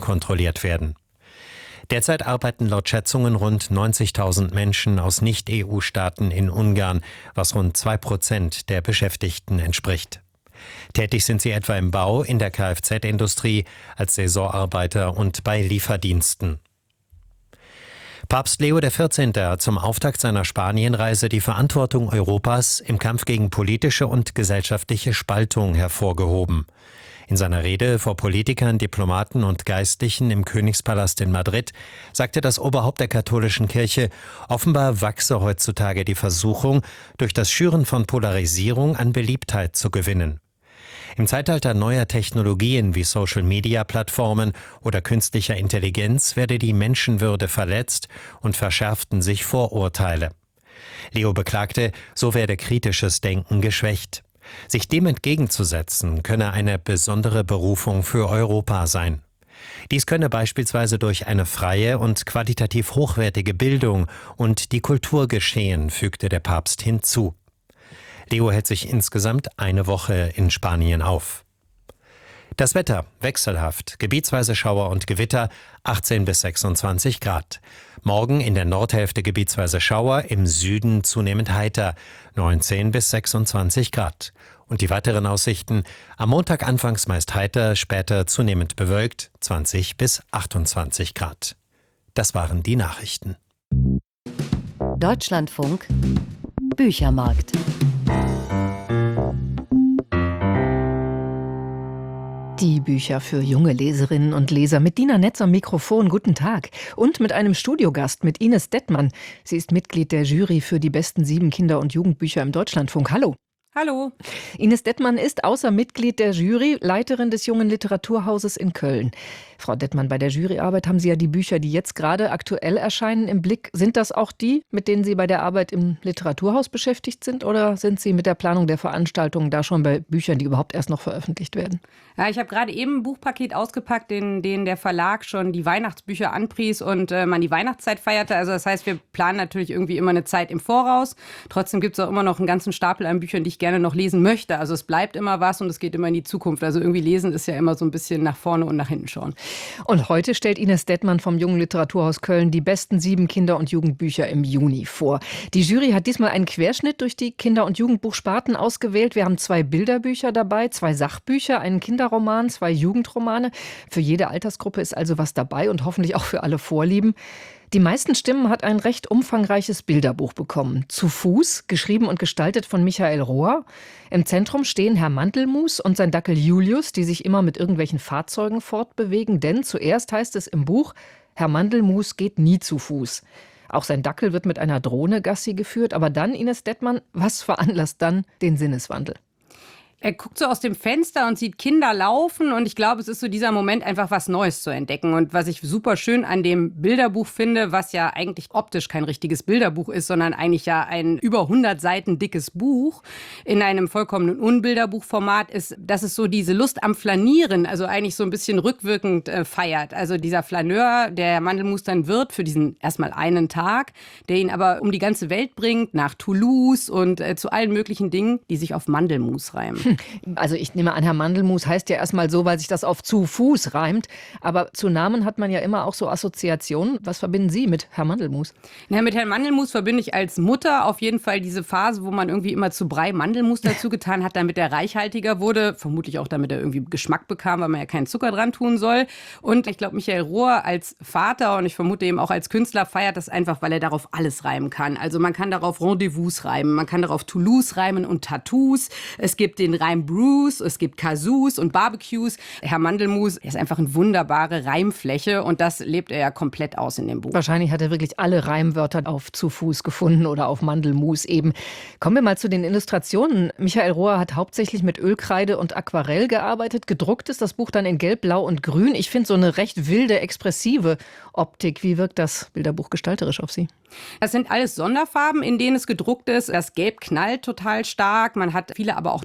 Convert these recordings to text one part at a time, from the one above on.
kontrolliert werden. Derzeit arbeiten laut Schätzungen rund 90.000 Menschen aus Nicht-EU-Staaten in Ungarn, was rund 2% der Beschäftigten entspricht. Tätig sind sie etwa im Bau, in der Kfz-Industrie, als Saisonarbeiter und bei Lieferdiensten. Papst Leo XIV. Hat zum Auftakt seiner Spanienreise die Verantwortung Europas im Kampf gegen politische und gesellschaftliche Spaltung hervorgehoben. In seiner Rede vor Politikern, Diplomaten und Geistlichen im Königspalast in Madrid sagte das Oberhaupt der katholischen Kirche, offenbar wachse heutzutage die Versuchung, durch das Schüren von Polarisierung an Beliebtheit zu gewinnen. Im Zeitalter neuer Technologien wie Social-Media-Plattformen oder künstlicher Intelligenz werde die Menschenwürde verletzt und verschärften sich Vorurteile. Leo beklagte, so werde kritisches Denken geschwächt. Sich dem entgegenzusetzen, könne eine besondere Berufung für Europa sein. Dies könne beispielsweise durch eine freie und qualitativ hochwertige Bildung und die Kultur geschehen, fügte der Papst hinzu. Leo hält sich insgesamt eine Woche in Spanien auf. Das Wetter wechselhaft, gebietsweise Schauer und Gewitter, 18 bis 26 Grad. Morgen in der Nordhälfte gebietsweise Schauer, im Süden zunehmend heiter, 19 bis 26 Grad. Und die weiteren Aussichten: am Montag anfangs meist heiter, später zunehmend bewölkt, 20 bis 28 Grad. Das waren die Nachrichten. Deutschlandfunk Büchermarkt. Die Bücher für junge Leserinnen und Leser mit Dina Netz am Mikrofon. Guten Tag. Und mit einem Studiogast, mit Ines Dettmann. Sie ist Mitglied der Jury für die besten 7 Kinder- und Jugendbücher im Deutschlandfunk. Hallo. Hallo. Ines Dettmann ist außer Mitglied der Jury Leiterin des Jungen Literaturhauses in Köln. Frau Dettmann, bei der Juryarbeit haben Sie ja die Bücher, die jetzt gerade aktuell erscheinen, im Blick. Sind das auch die, mit denen Sie bei der Arbeit im Literaturhaus beschäftigt sind? Oder sind Sie mit der Planung der Veranstaltungen da schon bei Büchern, die überhaupt erst noch veröffentlicht werden? Ja, ich habe gerade eben ein Buchpaket ausgepackt, in dem der Verlag schon die Weihnachtsbücher anpries und man die Weihnachtszeit feierte. Also das heißt, wir planen natürlich irgendwie immer eine Zeit im Voraus. Trotzdem gibt es auch immer noch einen ganzen Stapel an Büchern, die ich gerne noch lesen möchte. Also es bleibt immer was und es geht immer in die Zukunft. Also irgendwie lesen ist ja immer so ein bisschen nach vorne und nach hinten schauen. Und heute stellt Ines Dettmann vom Jungen Literaturhaus Köln die besten 7 Kinder- und Jugendbücher im Juni vor. Die Jury hat diesmal einen Querschnitt durch die Kinder- und Jugendbuchsparten ausgewählt. Wir haben 2 Bilderbücher dabei, 2 Sachbücher, einen Kinderroman, 2 Jugendromane. Für jede Altersgruppe ist also was dabei und hoffentlich auch für alle Vorlieben. Die meisten Stimmen hat ein recht umfangreiches Bilderbuch bekommen. Zu Fuß, geschrieben und gestaltet von Michael Rohr. Im Zentrum stehen Herr Mandelmus und sein Dackel Julius, die sich immer mit irgendwelchen Fahrzeugen fortbewegen. Denn zuerst heißt es im Buch, Herr Mandelmus geht nie zu Fuß. Auch sein Dackel wird mit einer Drohne Gassi geführt. Aber dann, Ines Dettmann, was veranlasst dann den Sinneswandel? Er guckt so aus dem Fenster und sieht Kinder laufen und ich glaube, es ist so dieser Moment, einfach was Neues zu entdecken. Und was ich super schön an dem Bilderbuch finde, was ja eigentlich optisch kein richtiges Bilderbuch ist, sondern eigentlich ja ein über 100 Seiten dickes Buch in einem vollkommenen Unbilderbuchformat ist, dass es so diese Lust am Flanieren, also eigentlich so ein bisschen rückwirkend feiert. Also dieser Flaneur, der Mandelmus dann wird für diesen erstmal einen Tag, der ihn aber um die ganze Welt bringt, nach Toulouse und zu allen möglichen Dingen, die sich auf Mandelmus reimen. Also ich nehme an, Herr Mandelmus heißt ja erstmal so, weil sich das auf zu Fuß reimt. Aber zu Namen hat man ja immer auch so Assoziationen. Was verbinden Sie mit Herr Mandelmus? Ja, mit Herrn Mandelmus verbinde ich als Mutter auf jeden Fall diese Phase, wo man irgendwie immer zu Brei Mandelmus dazu getan hat, damit er reichhaltiger wurde. Vermutlich auch, damit er irgendwie Geschmack bekam, weil man ja keinen Zucker dran tun soll. Und ich glaube, Michael Rohr als Vater und ich vermute eben auch als Künstler feiert das einfach, weil er darauf alles reimen kann. Also man kann darauf Rendezvous reimen, man kann darauf Toulouse reimen und Tattoos. Es gibt den Reim Bruce, es gibt Kazoos und Barbecues. Herr Mandelmus ist einfach eine wunderbare Reimfläche und das lebt er ja komplett aus in dem Buch. Wahrscheinlich hat er wirklich alle Reimwörter auf zu Fuß gefunden oder auf Mandelmus eben. Kommen wir mal zu den Illustrationen. Michael Rohr hat hauptsächlich mit Ölkreide und Aquarell gearbeitet. Gedruckt ist das Buch dann in Gelb, Blau und Grün. Ich finde so eine recht wilde, expressive Optik. Wie wirkt das Bilderbuch gestalterisch auf Sie? Das sind alles Sonderfarben, in denen es gedruckt ist. Das Gelb knallt total stark. Man hat viele aber auch dunkle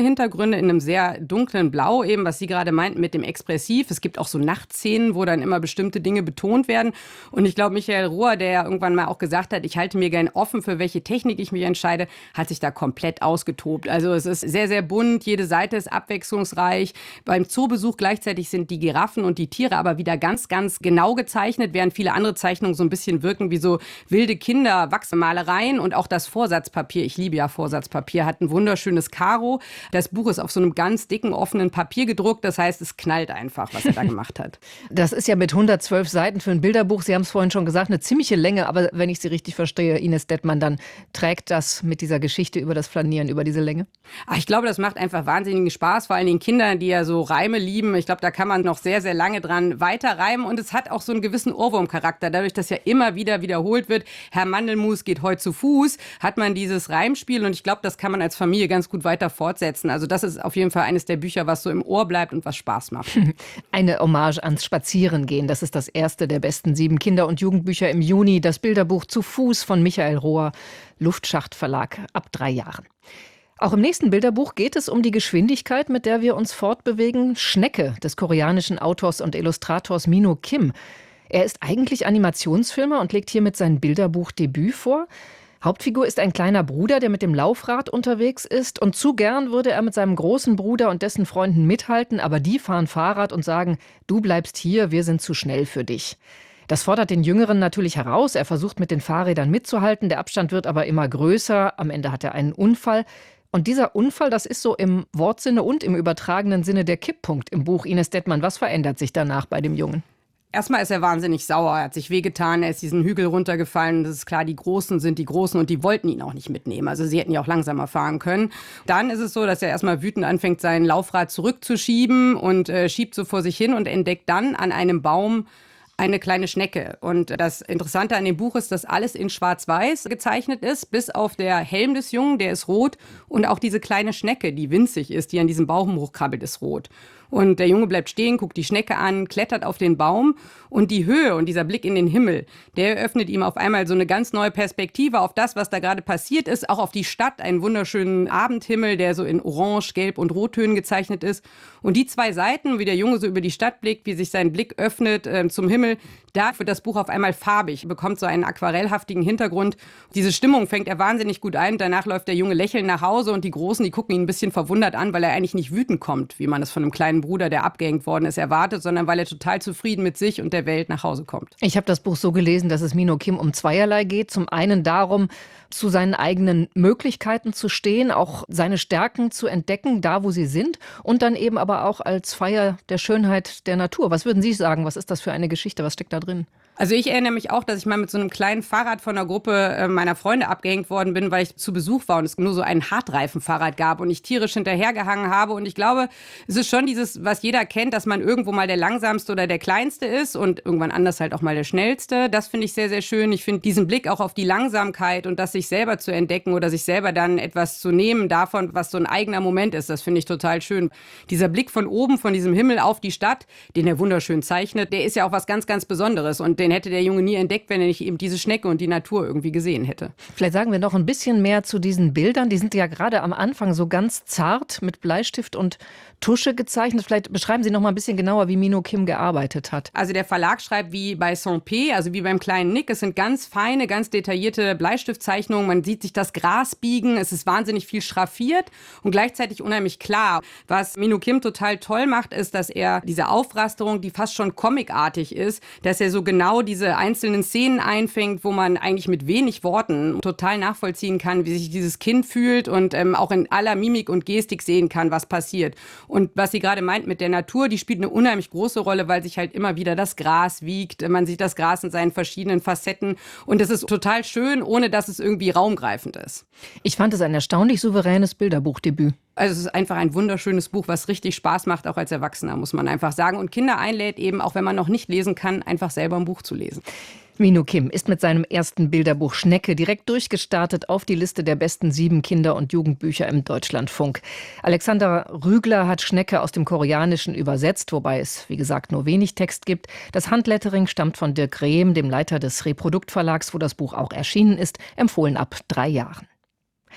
Hintergründe in einem sehr dunklen Blau, eben was Sie gerade meinten mit dem Expressiv. Es gibt auch so Nachtszenen, wo dann immer bestimmte Dinge betont werden. Und ich glaube, Michael Rohr, der ja irgendwann mal auch gesagt hat, ich halte mir gern offen, für welche Technik ich mich entscheide, hat sich da komplett ausgetobt. Also es ist sehr, sehr bunt, jede Seite ist abwechslungsreich. Beim Zoobesuch gleichzeitig sind die Giraffen und die Tiere aber wieder ganz, ganz genau gezeichnet, während viele andere Zeichnungen so ein bisschen wirken wie so wilde Kinder-Wachsmalereien. Und auch das Vorsatzpapier, ich liebe ja Vorsatzpapier, hat ein wunderschönes Karo. Das Buch ist auf so einem ganz dicken, offenen Papier gedruckt. Das heißt, es knallt einfach, was er da gemacht hat. Das ist ja mit 112 Seiten für ein Bilderbuch, Sie haben es vorhin schon gesagt, eine ziemliche Länge. Aber wenn ich Sie richtig verstehe, Ines Dettmann, dann trägt das mit dieser Geschichte über das Flanieren, über diese Länge? Ach, ich glaube, das macht einfach wahnsinnigen Spaß, vor allen Dingen Kindern, die ja so Reime lieben. Ich glaube, da kann man noch sehr, sehr lange dran weiterreimen. Und es hat auch so einen gewissen Ohrwurmcharakter. Dadurch, dass ja immer wieder wiederholt wird, Herr Mandelmus geht heute zu Fuß, hat man dieses Reimspiel. Und ich glaube, das kann man als Familie ganz gut weiter fortsetzen. Also das ist auf jeden Fall eines der Bücher, was so im Ohr bleibt und was Spaß macht. Eine Hommage ans Spazierengehen. Das ist das erste der besten 7 Kinder- und Jugendbücher im Juni. Das Bilderbuch Zu Fuß von Michael Rohr, Luftschacht Verlag, ab 3 Jahren. Auch im nächsten Bilderbuch geht es um die Geschwindigkeit, mit der wir uns fortbewegen. Schnecke des koreanischen Autors und Illustrators Minho Kim. Er ist eigentlich Animationsfilmer und legt hiermit sein Bilderbuchdebüt vor. Hauptfigur ist ein kleiner Bruder, der mit dem Laufrad unterwegs ist. Und zu gern würde er mit seinem großen Bruder und dessen Freunden mithalten, aber die fahren Fahrrad und sagen, du bleibst hier, wir sind zu schnell für dich. Das fordert den Jüngeren natürlich heraus. Er versucht mit den Fahrrädern mitzuhalten, der Abstand wird aber immer größer. Am Ende hat er einen Unfall. Und dieser Unfall, das ist so im Wortsinne und im übertragenen Sinne der Kipppunkt im Buch. Ines Dettmann, was verändert sich danach bei dem Jungen? Erstmal ist er wahnsinnig sauer, er hat sich wehgetan, er ist diesen Hügel runtergefallen. Das ist klar, die Großen sind die Großen und die wollten ihn auch nicht mitnehmen. Also sie hätten ja auch langsamer fahren können. Dann ist es so, dass er erstmal wütend anfängt, sein Laufrad zurückzuschieben und schiebt so vor sich hin und entdeckt dann an einem Baum eine kleine Schnecke. Und das Interessante an dem Buch ist, dass alles in Schwarz-Weiß gezeichnet ist, bis auf der Helm des Jungen, der ist rot. Und auch diese kleine Schnecke, die winzig ist, die an diesem Baum hochkrabbelt, ist rot. Und der Junge bleibt stehen, guckt die Schnecke an, klettert auf den Baum. Und die Höhe und dieser Blick in den Himmel, der eröffnet ihm auf einmal so eine ganz neue Perspektive auf das, was da gerade passiert ist. Auch auf die Stadt, einen wunderschönen Abendhimmel, der so in Orange, Gelb und Rottönen gezeichnet ist. Und die 2 Seiten, wie der Junge so über die Stadt blickt, wie sich sein Blick öffnet zum Himmel, da wird das Buch auf einmal farbig, bekommt so einen aquarellhaftigen Hintergrund. Diese Stimmung fängt er wahnsinnig gut ein. Danach läuft der Junge lächelnd nach Hause und die Großen, die gucken ihn ein bisschen verwundert an, weil er eigentlich nicht wütend kommt, wie man es von einem kleinen Bruder, der abgehängt worden ist, erwartet, sondern weil er total zufrieden mit sich und der Welt nach Hause kommt. Ich habe das Buch so gelesen, dass es Minho Kim um zweierlei geht. Zum einen darum, zu seinen eigenen Möglichkeiten zu stehen, auch seine Stärken zu entdecken, da wo sie sind. Und dann eben aber auch als Feier der Schönheit der Natur. Was würden Sie sagen? Was ist das für eine Geschichte? Was steckt da drin? Also ich erinnere mich auch, dass ich mal mit so einem kleinen Fahrrad von einer Gruppe meiner Freunde abgehängt worden bin, weil ich zu Besuch war und es nur so ein Hartreifenfahrrad gab und ich tierisch hinterhergehangen habe. Und ich glaube, es ist schon dieses, was jeder kennt, dass man irgendwo mal der Langsamste oder der Kleinste ist und irgendwann anders halt auch mal der Schnellste. Das finde ich sehr, sehr schön. Ich finde diesen Blick auch auf die Langsamkeit und das sich selber zu entdecken oder sich selber dann etwas zu nehmen davon, was so ein eigener Moment ist, das finde ich total schön. Dieser Blick von oben, von diesem Himmel auf die Stadt, den er wunderschön zeichnet, der ist ja auch was ganz, ganz Besonderes und den hätte der Junge nie entdeckt, wenn er nicht eben diese Schnecke und die Natur irgendwie gesehen hätte. Vielleicht sagen wir noch ein bisschen mehr zu diesen Bildern. Die sind ja gerade am Anfang so ganz zart mit Bleistift und Tusche gezeichnet. Vielleicht beschreiben Sie noch mal ein bisschen genauer, wie Minho Kim gearbeitet hat. Also der Verlag schreibt wie bei Saint-Pé, also wie beim kleinen Nick. Es sind ganz feine, ganz detaillierte Bleistiftzeichnungen. Man sieht sich das Gras biegen. Es ist wahnsinnig viel schraffiert und gleichzeitig unheimlich klar. Was Minho Kim total toll macht, ist, dass er diese Aufrasterung, die fast schon comicartig ist, dass er so genau diese einzelnen Szenen einfängt, wo man eigentlich mit wenig Worten total nachvollziehen kann, wie sich dieses Kind fühlt und auch in aller Mimik und Gestik sehen kann, was passiert. Und was sie gerade meint mit der Natur, die spielt eine unheimlich große Rolle, weil sich halt immer wieder das Gras wiegt. Man sieht das Gras in seinen verschiedenen Facetten. Und es ist total schön, ohne dass es irgendwie raumgreifend ist. Ich fand es ein erstaunlich souveränes Bilderbuchdebüt. Also es ist einfach ein wunderschönes Buch, was richtig Spaß macht, auch als Erwachsener, muss man einfach sagen. Und Kinder einlädt eben, auch wenn man noch nicht lesen kann, einfach selber ein Buch zu lesen. Minho Kim ist mit seinem ersten Bilderbuch Schnecke direkt durchgestartet auf die Liste der besten 7 Kinder- und Jugendbücher im Deutschlandfunk. Alexander Rügler hat Schnecke aus dem Koreanischen übersetzt, wobei es, wie gesagt, nur wenig Text gibt. Das Handlettering stammt von Dirk Rehm, dem Leiter des Reprodukt Verlags, wo das Buch auch erschienen ist, empfohlen ab 3 Jahren.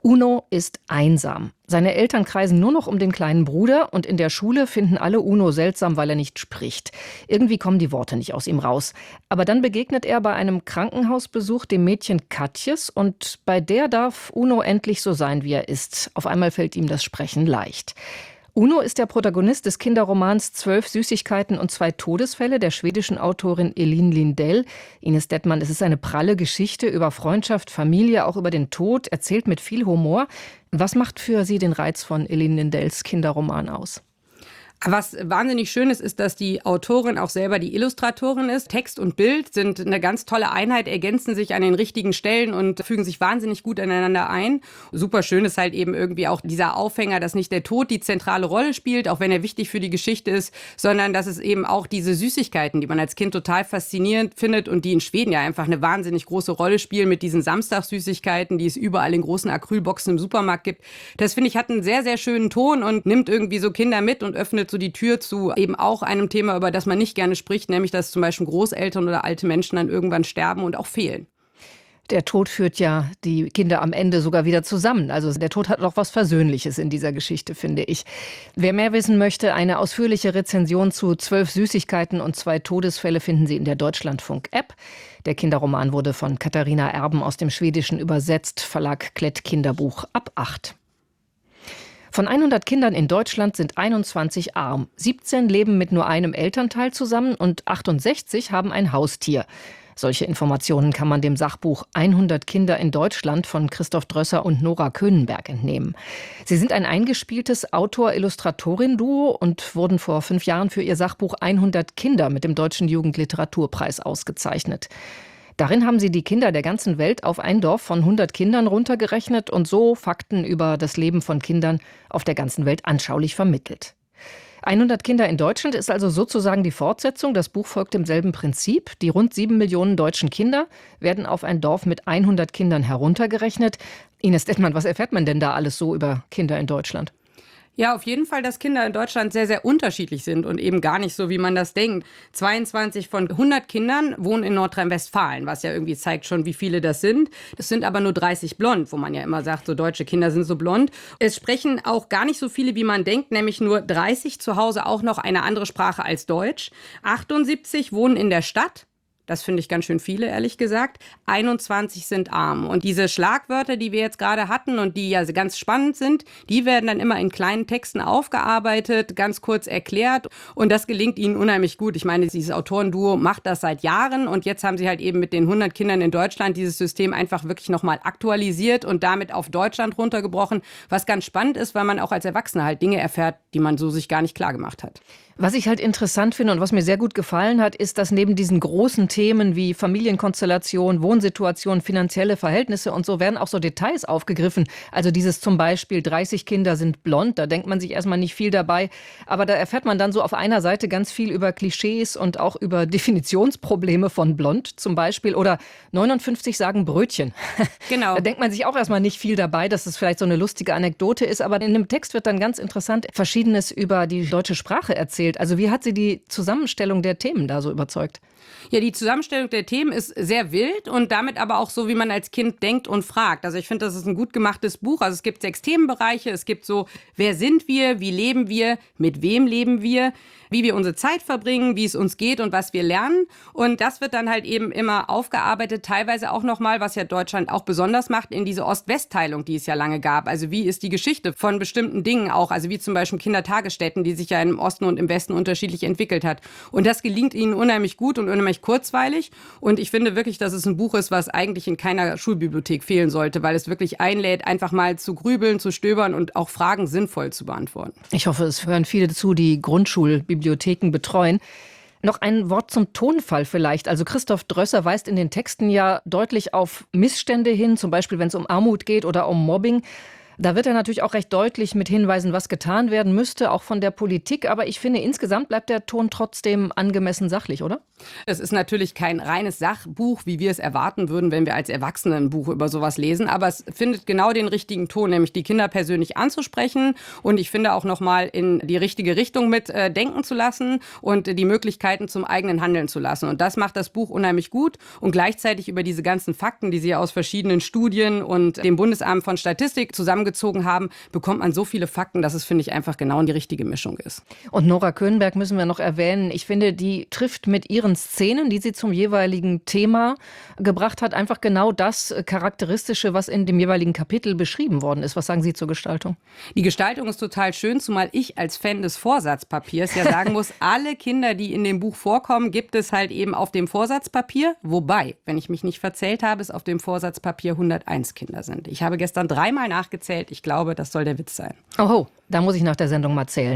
Uno ist einsam. Seine Eltern kreisen nur noch um den kleinen Bruder und in der Schule finden alle Uno seltsam, weil er nicht spricht. Irgendwie kommen die Worte nicht aus ihm raus. Aber dann begegnet er bei einem Krankenhausbesuch dem Mädchen Katjes und bei der darf Uno endlich so sein, wie er ist. Auf einmal fällt ihm das Sprechen leicht. Uno ist der Protagonist des Kinderromans 12 Süßigkeiten und 2 Todesfälle der schwedischen Autorin Elin Lindell. Ines Dettmann, es ist eine pralle Geschichte über Freundschaft, Familie, auch über den Tod, erzählt mit viel Humor. Was macht für Sie den Reiz von Elin Lindells Kinderroman aus? Was wahnsinnig schön ist, ist, dass die Autorin auch selber die Illustratorin ist. Text und Bild sind eine ganz tolle Einheit, ergänzen sich an den richtigen Stellen und fügen sich wahnsinnig gut aneinander ein. Super schön ist halt eben irgendwie auch dieser Aufhänger, dass nicht der Tod die zentrale Rolle spielt, auch wenn er wichtig für die Geschichte ist, sondern dass es eben auch diese Süßigkeiten, die man als Kind total faszinierend findet und die in Schweden ja einfach eine wahnsinnig große Rolle spielen mit diesen Samstagssüßigkeiten, die es überall in großen Acrylboxen im Supermarkt gibt. Das, finde ich, hat einen sehr, sehr schönen Ton und nimmt irgendwie so Kinder mit und öffnet so die Tür zu eben auch einem Thema, über das man nicht gerne spricht, nämlich dass zum Beispiel Großeltern oder alte Menschen dann irgendwann sterben und auch fehlen. Der Tod führt ja die Kinder am Ende sogar wieder zusammen. Also der Tod hat noch was Versöhnliches in dieser Geschichte, finde ich. Wer mehr wissen möchte, eine ausführliche Rezension zu 12 Süßigkeiten und 2 Todesfälle finden Sie in der Deutschlandfunk-App. Der Kinderroman wurde von Katharina Erben aus dem Schwedischen übersetzt, Verlag Klett Kinderbuch ab 8. Von 100 Kindern in Deutschland sind 21 arm. 17 leben mit nur einem Elternteil zusammen und 68 haben ein Haustier. Solche Informationen kann man dem Sachbuch 100 Kinder in Deutschland von Christoph Drösser und Nora Könenberg entnehmen. Sie sind ein eingespieltes Autor-Illustratorin-Duo und wurden vor 5 Jahren für ihr Sachbuch 100 Kinder mit dem Deutschen Jugendliteraturpreis ausgezeichnet. Darin haben sie die Kinder der ganzen Welt auf ein Dorf von 100 Kindern runtergerechnet und so Fakten über das Leben von Kindern auf der ganzen Welt anschaulich vermittelt. 100 Kinder in Deutschland ist also sozusagen die Fortsetzung. Das Buch folgt demselben Prinzip. Die rund 7 Millionen deutschen Kinder werden auf ein Dorf mit 100 Kindern heruntergerechnet. Ines Dettmann, was erfährt man denn da alles so über Kinder in Deutschland? Ja, auf jeden Fall, dass Kinder in Deutschland sehr, sehr unterschiedlich sind und eben gar nicht so, wie man das denkt. 22 von 100 Kindern wohnen in Nordrhein-Westfalen, was ja irgendwie zeigt schon, wie viele das sind. Das sind aber nur 30 blond, wo man ja immer sagt, so deutsche Kinder sind so blond. Es sprechen auch gar nicht so viele, wie man denkt, nämlich nur 30 zu Hause auch noch eine andere Sprache als Deutsch. 78 wohnen in der Stadt. Das finde ich ganz schön viele, ehrlich gesagt. 21 sind arm. Und diese Schlagwörter, die wir jetzt gerade hatten und die ja ganz spannend sind, die werden dann immer in kleinen Texten aufgearbeitet, ganz kurz erklärt. Und das gelingt ihnen unheimlich gut. Ich meine, dieses Autorenduo macht das seit Jahren. Und jetzt haben sie halt eben mit den 100 Kindern in Deutschland dieses System einfach wirklich nochmal aktualisiert und damit auf Deutschland runtergebrochen. Was ganz spannend ist, weil man auch als Erwachsener halt Dinge erfährt, die man so sich gar nicht klar gemacht hat. Was ich halt interessant finde und was mir sehr gut gefallen hat, ist, dass neben diesen großen Themen wie Familienkonstellation, Wohnsituation, finanzielle Verhältnisse und so werden auch so Details aufgegriffen. Also dieses zum Beispiel 30 Kinder sind blond, da denkt man sich erstmal nicht viel dabei. Aber da erfährt man dann so auf einer Seite ganz viel über Klischees und auch über Definitionsprobleme von blond zum Beispiel. Oder 59 sagen Brötchen. Genau. Da denkt man sich auch erstmal nicht viel dabei, dass es vielleicht so eine lustige Anekdote ist. Aber in dem Text wird dann ganz interessant Verschiedenes über die deutsche Sprache erzählt. Also wie hat Sie die Zusammenstellung der Themen da so überzeugt? Ja, die Zusammenstellung der Themen ist sehr wild und damit aber auch so, wie man als Kind denkt und fragt. Also ich finde, das ist ein gut gemachtes Buch. Also es gibt 6 Themenbereiche. Es gibt so, wer sind wir, wie leben wir, mit wem leben wir, wie wir unsere Zeit verbringen, wie es uns geht und was wir lernen. Und das wird dann halt eben immer aufgearbeitet, teilweise auch nochmal, was ja Deutschland auch besonders macht, in diese Ost-West-Teilung, die es ja lange gab. Also wie ist die Geschichte von bestimmten Dingen auch, also wie zum Beispiel Kindertagesstätten, die sich ja im Osten und im Westen unterschiedlich entwickelt hat. Und das gelingt ihnen unheimlich gut und unheimlich kurzweilig. Und ich finde wirklich, dass es ein Buch ist, was eigentlich in keiner Schulbibliothek fehlen sollte, weil es wirklich einlädt, einfach mal zu grübeln, zu stöbern und auch Fragen sinnvoll zu beantworten. Ich hoffe, es hören viele zu, die Grundschulbibliotheken betreuen. Noch ein Wort zum Tonfall vielleicht. Also Christoph Drösser weist in den Texten ja deutlich auf Missstände hin, zum Beispiel wenn es um Armut geht oder um Mobbing. Da wird er natürlich auch recht deutlich mit Hinweisen, was getan werden müsste, auch von der Politik. Aber ich finde, insgesamt bleibt der Ton trotzdem angemessen sachlich, oder? Es ist natürlich kein reines Sachbuch, wie wir es erwarten würden, wenn wir als Erwachsene ein Buch über sowas lesen. Aber es findet genau den richtigen Ton, nämlich die Kinder persönlich anzusprechen. Und ich finde auch nochmal in die richtige Richtung mit denken zu lassen und die Möglichkeiten zum eigenen Handeln zu lassen. Und das macht das Buch unheimlich gut. Und gleichzeitig über diese ganzen Fakten, die Sie aus verschiedenen Studien und dem Bundesamt von Statistik zusammengezogen haben, bekommt man so viele Fakten, dass es, finde ich, einfach genau die richtige Mischung ist. Und Nora Köhnberg müssen wir noch erwähnen. Ich finde, die trifft mit ihren Szenen, die sie zum jeweiligen Thema gebracht hat, einfach genau das Charakteristische, was in dem jeweiligen Kapitel beschrieben worden ist. Was sagen Sie zur Gestaltung? Die Gestaltung ist total schön, zumal ich als Fan des Vorsatzpapiers ja sagen muss, alle Kinder, die in dem Buch vorkommen, gibt es halt eben auf dem Vorsatzpapier. Wobei, wenn ich mich nicht verzählt habe, es auf dem Vorsatzpapier 101 Kinder sind. Ich habe gestern 3-mal nachgezählt. Ich glaube, das soll der Witz sein. Oho, da muss ich nach der Sendung mal zählen.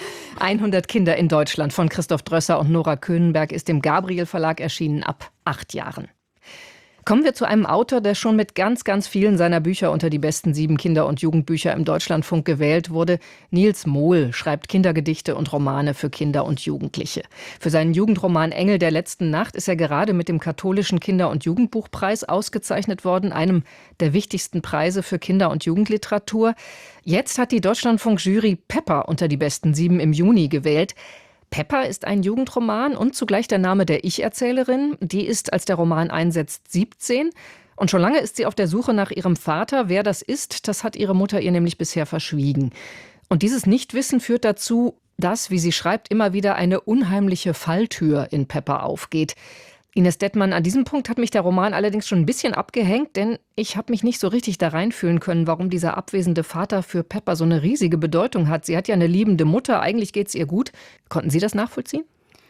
100 Kinder in Deutschland von Christoph Drösser und Nora Köhnberg ist im Gabriel Verlag erschienen ab 8 Jahren. Kommen wir zu einem Autor, der schon mit ganz, ganz vielen seiner Bücher unter die besten 7 Kinder- und Jugendbücher im Deutschlandfunk gewählt wurde. Nils Mohl schreibt Kindergedichte und Romane für Kinder und Jugendliche. Für seinen Jugendroman Engel der letzten Nacht ist er gerade mit dem katholischen Kinder- und Jugendbuchpreis ausgezeichnet worden, einem der wichtigsten Preise für Kinder- und Jugendliteratur. Jetzt hat die Deutschlandfunk-Jury Pepper unter die besten 7 im Juni gewählt. Pepper ist ein Jugendroman und zugleich der Name der Ich-Erzählerin. Die ist, als der Roman einsetzt, 17. Und schon lange ist sie auf der Suche nach ihrem Vater. Wer das ist, das hat ihre Mutter ihr nämlich bisher verschwiegen. Und dieses Nichtwissen führt dazu, dass, wie sie schreibt, immer wieder eine unheimliche Falltür in Pepper aufgeht. Ines Dettmann, an diesem Punkt hat mich der Roman allerdings schon ein bisschen abgehängt, denn ich habe mich nicht so richtig da reinfühlen können, warum dieser abwesende Vater für Pepper so eine riesige Bedeutung hat. Sie hat ja eine liebende Mutter, eigentlich geht's ihr gut. Konnten Sie das nachvollziehen?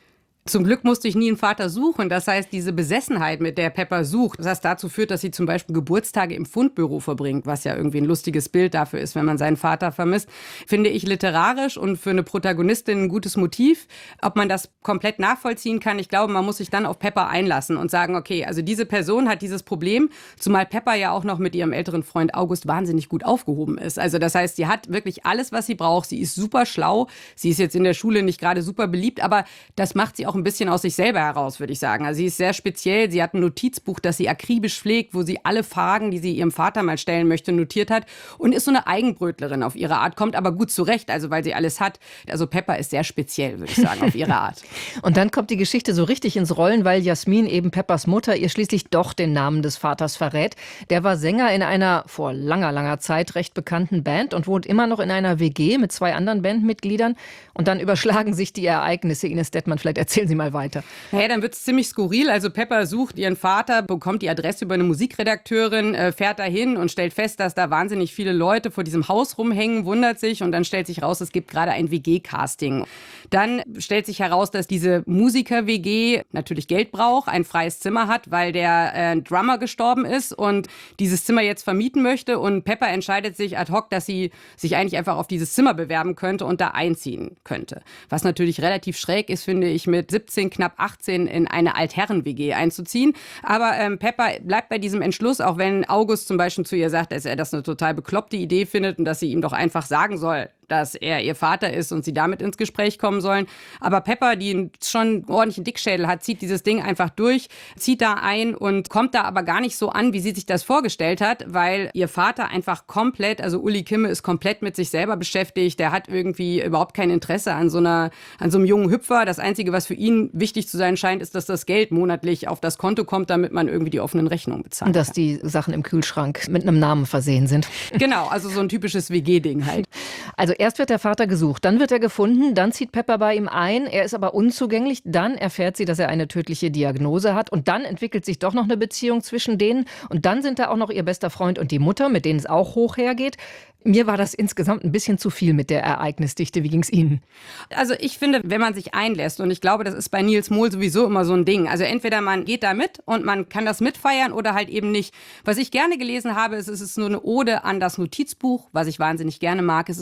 Zum Glück musste ich nie einen Vater suchen. Das heißt, diese Besessenheit, mit der Pepper sucht, was dazu führt, dass sie zum Beispiel Geburtstage im Fundbüro verbringt, was ja irgendwie ein lustiges Bild dafür ist, wenn man seinen Vater vermisst, finde ich literarisch und für eine Protagonistin ein gutes Motiv. Ob man das komplett nachvollziehen kann, ich glaube, man muss sich dann auf Pepper einlassen und sagen, okay, also diese Person hat dieses Problem, zumal Pepper ja auch noch mit ihrem älteren Freund August wahnsinnig gut aufgehoben ist. Also das heißt, sie hat wirklich alles, was sie braucht. Sie ist super schlau. Sie ist jetzt in der Schule nicht gerade super beliebt, aber das macht sie auch ein bisschen aus sich selber heraus, würde ich sagen. Also sie ist sehr speziell. Sie hat ein Notizbuch, das sie akribisch pflegt, wo sie alle Fragen, die sie ihrem Vater mal stellen möchte, notiert hat und ist so eine Eigenbrötlerin auf ihre Art, kommt aber gut zurecht, also weil sie alles hat. Also Pepper ist sehr speziell, würde ich sagen, auf ihre Art. Und dann kommt die Geschichte so richtig ins Rollen, weil Jasmin, eben Peppers Mutter, ihr schließlich doch den Namen des Vaters verrät. Der war Sänger in einer vor langer, langer Zeit recht bekannten Band und wohnt immer noch in einer WG mit 2 anderen Bandmitgliedern. Und dann überschlagen sich die Ereignisse. Ines Dettmann, vielleicht erzählen Sie mal weiter. Naja, dann wird es ziemlich skurril. Also Pepper sucht ihren Vater, bekommt die Adresse über eine Musikredakteurin, fährt dahin und stellt fest, dass da wahnsinnig viele Leute vor diesem Haus rumhängen, wundert sich und dann stellt sich raus, es gibt gerade ein WG-Casting. Dann stellt sich heraus, dass diese Musiker-WG natürlich Geld braucht, ein freies Zimmer hat, weil der Drummer gestorben ist und dieses Zimmer jetzt vermieten möchte und Pepper entscheidet sich ad hoc, dass sie sich eigentlich einfach auf dieses Zimmer bewerben könnte und da einziehen könnte. Was natürlich relativ schräg ist, finde ich, mit 17, knapp 18 in eine Altherren-WG einzuziehen. Aber Pepper bleibt bei diesem Entschluss, auch wenn August zum Beispiel zu ihr sagt, dass er das eine total bekloppte Idee findet und dass sie ihm doch einfach sagen soll, dass er ihr Vater ist und sie damit ins Gespräch kommen sollen. Aber Pepper, die schon einen ordentlichen Dickschädel hat, zieht dieses Ding einfach durch, zieht da ein und kommt da aber gar nicht so an, wie sie sich das vorgestellt hat, weil ihr Vater einfach komplett, also Uli Kimme ist komplett mit sich selber beschäftigt. Der hat irgendwie überhaupt kein Interesse an so einem jungen Hüpfer. Das Einzige, was für ihn wichtig zu sein scheint, ist, dass das Geld monatlich auf das Konto kommt, damit man irgendwie die offenen Rechnungen bezahlt. Und dass die Sachen im Kühlschrank mit einem Namen versehen sind. Genau, also so ein typisches WG-Ding halt. Also erst wird der Vater gesucht, dann wird er gefunden, dann zieht Pepper bei ihm ein, er ist aber unzugänglich, dann erfährt sie, dass er eine tödliche Diagnose hat und dann entwickelt sich doch noch eine Beziehung zwischen denen und dann sind da auch noch ihr bester Freund und die Mutter, mit denen es auch hoch hergeht. Mir war das insgesamt ein bisschen zu viel mit der Ereignisdichte. Wie ging es Ihnen? Also ich finde, wenn man sich einlässt, und ich glaube, das ist bei Nils Mohl sowieso immer so ein Ding, also entweder man geht da mit und man kann das mitfeiern oder halt eben nicht. Was ich gerne gelesen habe, ist, es ist nur eine Ode an das Notizbuch, was ich wahnsinnig gerne mag. Es ist eine Ode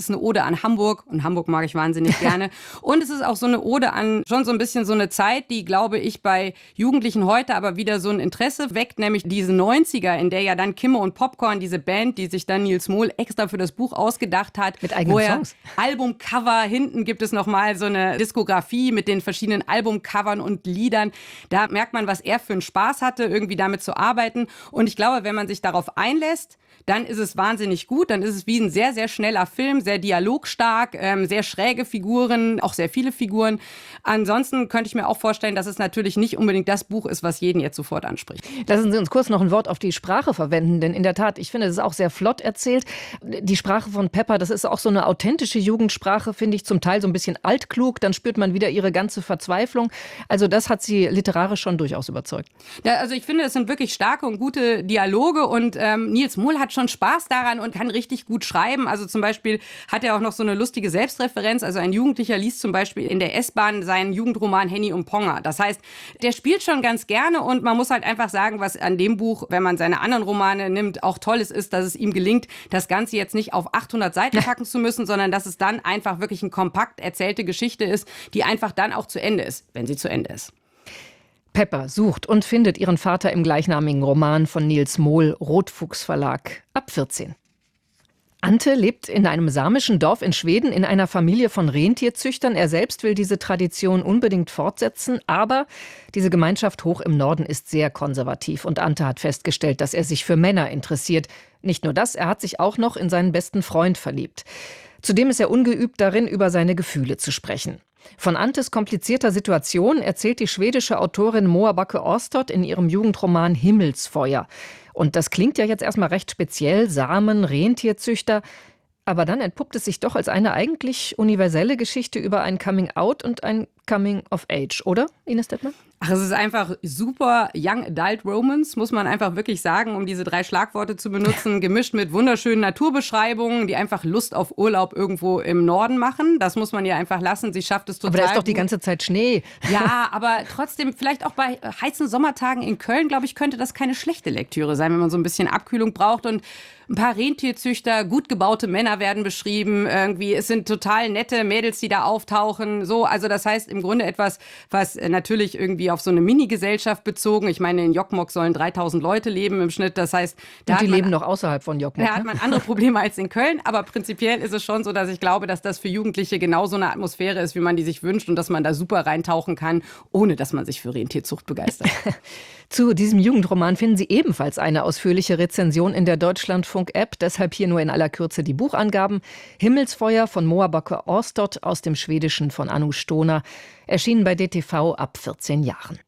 an Hamburg und Hamburg mag ich wahnsinnig gerne. Und es ist auch so eine Ode an schon so ein bisschen so eine Zeit, die, glaube ich, bei Jugendlichen heute aber wieder so ein Interesse weckt, nämlich diese 90er, in der ja dann Kimme und Popcorn, diese Band, die sich dann Nils Mohl extra für das Buch ausgedacht hat. Mit eigenen Songs. Albumcover, hinten gibt es nochmal so eine Diskografie mit den verschiedenen Albumcovern und Liedern. Da merkt man, was er für einen Spaß hatte, irgendwie damit zu arbeiten. Und ich glaube, wenn man sich darauf einlässt, dann ist es wahnsinnig gut. Dann ist es wie ein sehr, sehr schneller Film, sehr dialogstark, sehr schräge Figuren, auch sehr viele Figuren. Ansonsten könnte ich mir auch vorstellen, dass es natürlich nicht unbedingt das Buch ist, was jeden jetzt sofort anspricht. Lassen Sie uns kurz noch ein Wort auf die Sprache verwenden, denn in der Tat, ich finde, das ist auch sehr flott erzählt. Die Sprache von Pepper, das ist auch so eine authentische Jugendsprache, finde ich, zum Teil so ein bisschen altklug, dann spürt man wieder ihre ganze Verzweiflung. Also das hat sie literarisch schon durchaus überzeugt. Ja, also ich finde, es sind wirklich starke und gute Dialoge und Nils Mohl hat schon Spaß daran und kann richtig gut schreiben. Also zum Beispiel hat er auch noch so eine lustige Selbstreferenz. Also ein Jugendlicher liest zum Beispiel in der S-Bahn seinen Jugendroman Henny und Ponga. Das heißt, der spielt schon ganz gerne und man muss halt einfach sagen, was an dem Buch, wenn man seine anderen Romane nimmt, auch toll ist, dass es ihm gelingt, das Ganze jetzt nicht auf 800 Seiten packen zu müssen, sondern dass es dann einfach wirklich eine kompakt erzählte Geschichte ist, die einfach dann auch zu Ende ist, wenn sie zu Ende ist. Pepper sucht und findet ihren Vater im gleichnamigen Roman von Nils Mohl, Rotfuchs Verlag, ab 14. Ante lebt in einem samischen Dorf in Schweden in einer Familie von Rentierzüchtern. Er selbst will diese Tradition unbedingt fortsetzen, aber diese Gemeinschaft hoch im Norden ist sehr konservativ und Ante hat festgestellt, dass er sich für Männer interessiert. Nicht nur das, er hat sich auch noch in seinen besten Freund verliebt. Zudem ist er ungeübt darin, über seine Gefühle zu sprechen. Von Antes komplizierter Situation erzählt die schwedische Autorin Moa Backe Åstorp in ihrem Jugendroman Himmelsfeuer. Und das klingt ja jetzt erstmal recht speziell, Samen, Rentierzüchter. Aber dann entpuppt es sich doch als eine eigentlich universelle Geschichte über ein Coming-out und ein Coming-of-Age, oder, Ines Dettmann? Ach, es ist einfach super Young Adult Romance, muss man einfach wirklich sagen, um diese 3 Schlagworte zu benutzen, gemischt mit wunderschönen Naturbeschreibungen, die einfach Lust auf Urlaub irgendwo im Norden machen. Das muss man ihr einfach lassen. Sie schafft es total. Aber da ist doch die gut. ganze Zeit Schnee. Ja, aber trotzdem, vielleicht auch bei heißen Sommertagen in Köln, glaube ich, könnte das keine schlechte Lektüre sein, wenn man so ein bisschen Abkühlung braucht. Und ein paar Rentierzüchter, gut gebaute Männer werden beschrieben. Irgendwie, es sind total nette Mädels, die da auftauchen. So, also das heißt im Grunde etwas, was natürlich irgendwie auf so eine Mini-Gesellschaft bezogen. Ich meine, in Jokkmokk sollen 3000 Leute leben im Schnitt. Das heißt, und die leben noch außerhalb von Jokkmokk. Da hat man andere Probleme als in Köln. Aber prinzipiell ist es schon so, dass ich glaube, dass das für Jugendliche genauso eine Atmosphäre ist, wie man die sich wünscht und dass man da super reintauchen kann, ohne dass man sich für Rentierzucht begeistert. Zu diesem Jugendroman finden Sie ebenfalls eine ausführliche Rezension in der Deutschlandfunk-App. Deshalb hier nur in aller Kürze die Buchangaben. Himmelsfeuer von Moa Backe Åstorp aus dem Schwedischen von Anu Stoner. Erschienen bei DTV ab 14 Jahren.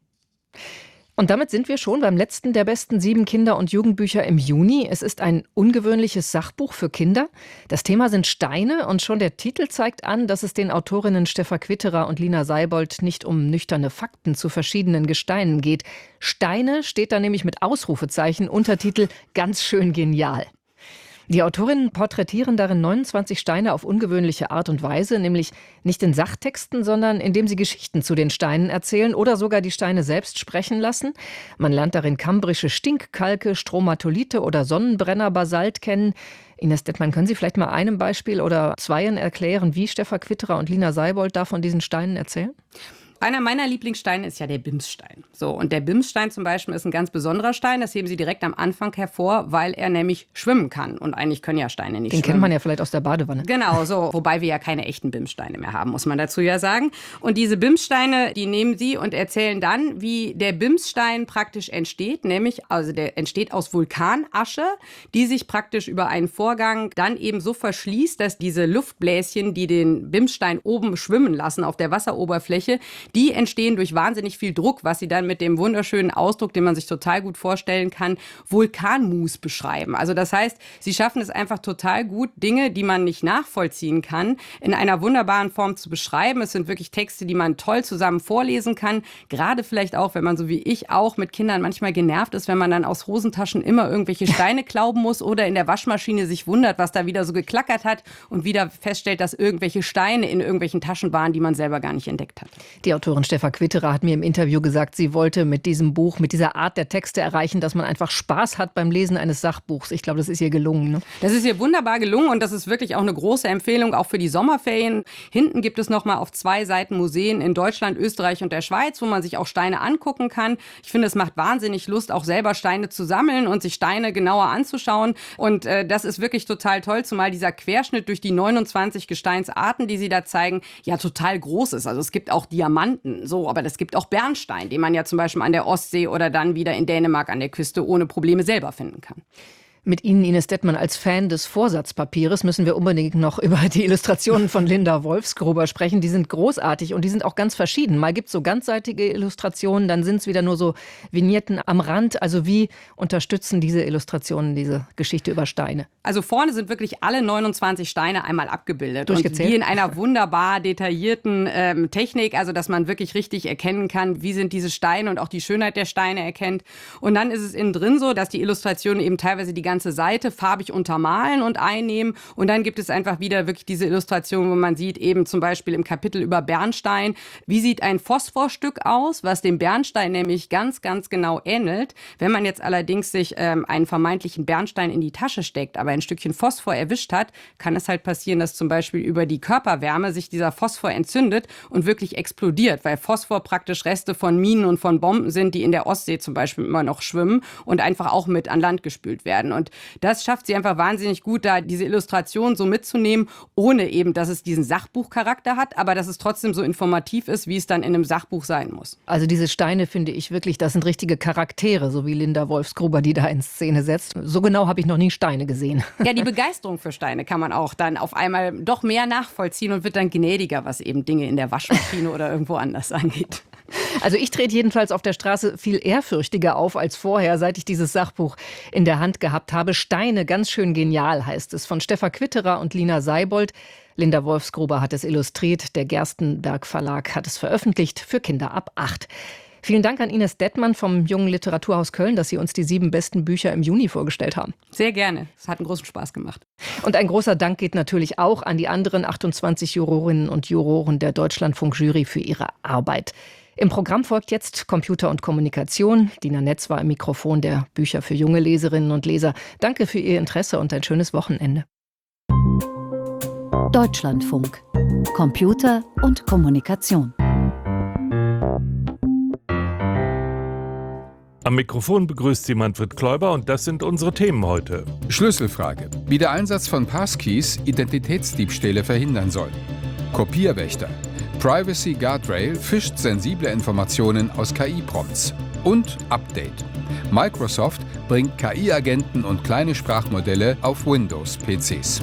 Und damit sind wir schon beim letzten der besten 7 Kinder- und Jugendbücher im Juni. Es ist ein ungewöhnliches Sachbuch für Kinder. Das Thema sind Steine und schon der Titel zeigt an, dass es den Autorinnen Steffa Quitterer und Lina Seibold nicht um nüchterne Fakten zu verschiedenen Gesteinen geht. Steine steht da nämlich mit Ausrufezeichen, Untertitel ganz schön genial. Die Autorinnen porträtieren darin 29 Steine auf ungewöhnliche Art und Weise, nämlich nicht in Sachtexten, sondern indem sie Geschichten zu den Steinen erzählen oder sogar die Steine selbst sprechen lassen. Man lernt darin kambrische Stinkkalke, Stromatolite oder Sonnenbrenner-Basalt kennen. Ines Dettmann, können Sie vielleicht mal einem Beispiel oder zweien erklären, wie Steffa Quitterer und Lina Seibold da von diesen Steinen erzählen? Einer meiner Lieblingssteine ist ja der Bimsstein. So, und der Bimsstein zum Beispiel ist ein ganz besonderer Stein. Das heben sie direkt am Anfang hervor, weil er nämlich schwimmen kann. Und eigentlich können ja Steine nicht schwimmen. Den kennt man ja vielleicht aus der Badewanne. Genau, so. Wobei wir ja keine echten Bimssteine mehr haben, muss man dazu ja sagen. Und diese Bimssteine, die nehmen sie und erzählen dann, wie der Bimsstein praktisch entsteht. Nämlich, also der entsteht aus Vulkanasche, die sich praktisch über einen Vorgang dann eben so verschließt, dass diese Luftbläschen, die den Bimsstein oben schwimmen lassen auf der Wasseroberfläche, die entstehen durch wahnsinnig viel Druck, was sie dann mit dem wunderschönen Ausdruck, den man sich total gut vorstellen kann, Vulkanmus beschreiben. Also das heißt, sie schaffen es einfach total gut, Dinge, die man nicht nachvollziehen kann, in einer wunderbaren Form zu beschreiben. Es sind wirklich Texte, die man toll zusammen vorlesen kann. Gerade vielleicht auch, wenn man so wie ich auch mit Kindern manchmal genervt ist, wenn man dann aus Hosentaschen immer irgendwelche Steine klauben muss oder in der Waschmaschine sich wundert, was da wieder so geklackert hat und wieder feststellt, dass irgendwelche Steine in irgendwelchen Taschen waren, die man selber gar nicht entdeckt hat. Die Illustratorin Steffa Quitterer hat mir im Interview gesagt, sie wollte mit diesem Buch, mit dieser Art der Texte erreichen, dass man einfach Spaß hat beim Lesen eines Sachbuchs. Ich glaube, das ist ihr gelungen. Ne? Das ist ihr wunderbar gelungen und das ist wirklich auch eine große Empfehlung, auch für die Sommerferien. Hinten gibt es nochmal auf 2 Seiten Museen in Deutschland, Österreich und der Schweiz, wo man sich auch Steine angucken kann. Ich finde, es macht wahnsinnig Lust, auch selber Steine zu sammeln und sich Steine genauer anzuschauen. Und das ist wirklich total toll, zumal dieser Querschnitt durch die 29 Gesteinsarten, die sie da zeigen, ja total groß ist. Also es gibt auch Diamanten, so, aber es gibt auch Bernstein, den man ja zum Beispiel an der Ostsee oder dann wieder in Dänemark an der Küste ohne Probleme selber finden kann. Mit Ihnen, Ines Dettmann, als Fan des Vorsatzpapiers müssen wir unbedingt noch über die Illustrationen von Linda Wolfsgruber sprechen. Die sind großartig und die sind auch ganz verschieden. Mal gibt es so ganzseitige Illustrationen, dann sind es wieder nur so Vignetten am Rand. Also wie unterstützen diese Illustrationen diese Geschichte über Steine? Also vorne sind wirklich alle 29 Steine einmal abgebildet. Durchgezählt? Und die in einer wunderbar detaillierten Technik, also dass man wirklich richtig erkennen kann, wie sind diese Steine und auch die Schönheit der Steine erkennt. Und dann ist es innen drin so, dass die Illustrationen eben teilweise die ganze Seite farbig untermalen und einnehmen. Und dann gibt es einfach wieder wirklich diese Illustration, wo man sieht, eben zum Beispiel im Kapitel über Bernstein, wie sieht ein Phosphorstück aus, was dem Bernstein nämlich ganz, ganz genau ähnelt. Wenn man jetzt allerdings sich einen vermeintlichen Bernstein in die Tasche steckt, aber ein Stückchen Phosphor erwischt hat, kann es halt passieren, dass zum Beispiel über die Körperwärme sich dieser Phosphor entzündet und wirklich explodiert, weil Phosphor praktisch Reste von Minen und von Bomben sind, die in der Ostsee zum Beispiel immer noch schwimmen und einfach auch mit an Land gespült werden. Und das schafft sie einfach wahnsinnig gut, da diese Illustration so mitzunehmen, ohne eben, dass es diesen Sachbuchcharakter hat, aber dass es trotzdem so informativ ist, wie es dann in einem Sachbuch sein muss. Also diese Steine finde ich wirklich, das sind richtige Charaktere, so wie Linda Wolfsgruber, die da in Szene setzt. So genau habe ich noch nie Steine gesehen. Ja, die Begeisterung für Steine kann man auch dann auf einmal doch mehr nachvollziehen und wird dann gnädiger, was eben Dinge in der Waschmaschine oder irgendwo anders angeht. Also ich trete jedenfalls auf der Straße viel ehrfürchtiger auf als vorher, seit ich dieses Sachbuch in der Hand gehabt habe. Steine, ganz schön genial heißt es, von Steffa Quitterer und Lina Seibold. Linda Wolfsgruber hat es illustriert, der Gerstenberg Verlag hat es veröffentlicht für Kinder ab 8. Vielen Dank an Ines Dettmann vom Jungen Literaturhaus Köln, dass Sie uns die 7 besten Bücher im Juni vorgestellt haben. Sehr gerne. Es hat einen großen Spaß gemacht. Und ein großer Dank geht natürlich auch an die anderen 28 Jurorinnen und Juroren der Deutschlandfunk-Jury für ihre Arbeit. Im Programm folgt jetzt Computer und Kommunikation. Dina Netz war im Mikrofon der Bücher für junge Leserinnen und Leser. Danke für Ihr Interesse und ein schönes Wochenende. Deutschlandfunk. Computer und Kommunikation. Am Mikrofon begrüßt Sie Manfred Kläuber und das sind unsere Themen heute. Schlüsselfrage: Wie der Einsatz von Passkeys Identitätsdiebstähle verhindern soll. Kopierwächter: Privacy Guardrail fischt sensible Informationen aus KI-Prompts. Und Update: Microsoft bringt KI-Agenten und kleine Sprachmodelle auf Windows-PCs.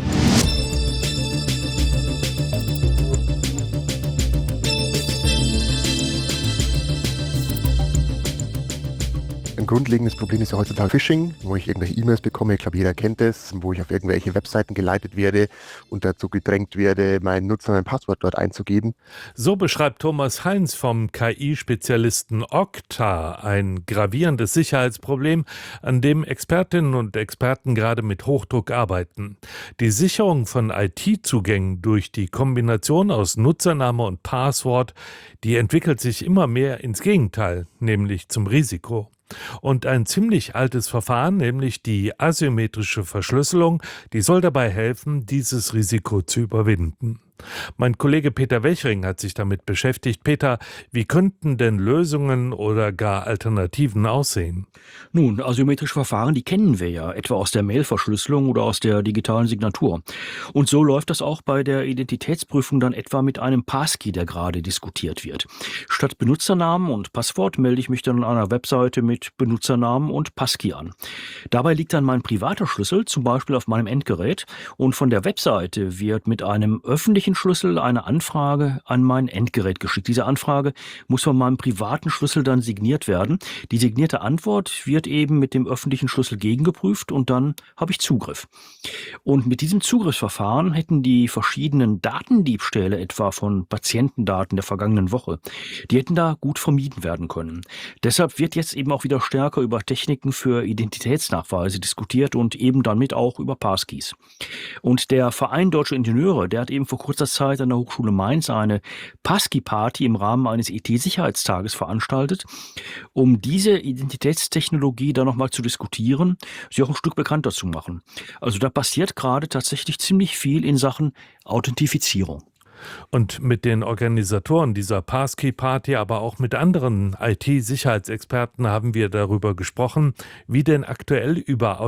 Ein grundlegendes Problem ist ja heutzutage Phishing, wo ich irgendwelche E-Mails bekomme, ich glaube, jeder kennt das, wo ich auf irgendwelche Webseiten geleitet werde und dazu gedrängt werde, meinen Nutzer und mein Passwort dort einzugeben. So beschreibt Thomas Heinz vom KI-Spezialisten Okta ein gravierendes Sicherheitsproblem, an dem Expertinnen und Experten gerade mit Hochdruck arbeiten. Die Sicherung von IT-Zugängen durch die Kombination aus Nutzername und Passwort, die entwickelt sich immer mehr ins Gegenteil, nämlich zum Risiko. Und ein ziemlich altes Verfahren, nämlich die asymmetrische Verschlüsselung, die soll dabei helfen, dieses Risiko zu überwinden. Mein Kollege Peter Wechring hat sich damit beschäftigt. Peter, wie könnten denn Lösungen oder gar Alternativen aussehen? Nun, asymmetrische Verfahren, die kennen wir ja, etwa aus der Mailverschlüsselung oder aus der digitalen Signatur. Und so läuft das auch bei der Identitätsprüfung dann etwa mit einem Passkey, der gerade diskutiert wird. Statt Benutzernamen und Passwort melde ich mich dann an einer Webseite mit Benutzernamen und Passkey an. Dabei liegt dann mein privater Schlüssel, zum Beispiel auf meinem Endgerät, und von der Webseite wird mit einem öffentlichen Schlüssel eine Anfrage an mein Endgerät geschickt. Diese Anfrage muss von meinem privaten Schlüssel dann signiert werden. Die signierte Antwort wird eben mit dem öffentlichen Schlüssel gegengeprüft und dann habe ich Zugriff. Und mit diesem Zugriffsverfahren hätten die verschiedenen Datendiebstähle, etwa von Patientendaten der vergangenen Woche, die hätten da gut vermieden werden können. Deshalb wird jetzt eben auch wieder stärker über Techniken für Identitätsnachweise diskutiert und eben damit auch über Passkeys. Und der Verein Deutsche Ingenieure, der hat eben vor kurzem kürzester Zeit an der Hochschule Mainz eine Passkey-Party im Rahmen eines IT-Sicherheitstages veranstaltet, um diese Identitätstechnologie dann nochmal zu diskutieren, sie auch ein Stück bekannter zu machen. Also da passiert gerade tatsächlich ziemlich viel in Sachen Authentifizierung. Und mit den Organisatoren dieser Passkey-Party, aber auch mit anderen IT-Sicherheitsexperten haben wir darüber gesprochen, wie denn aktuell über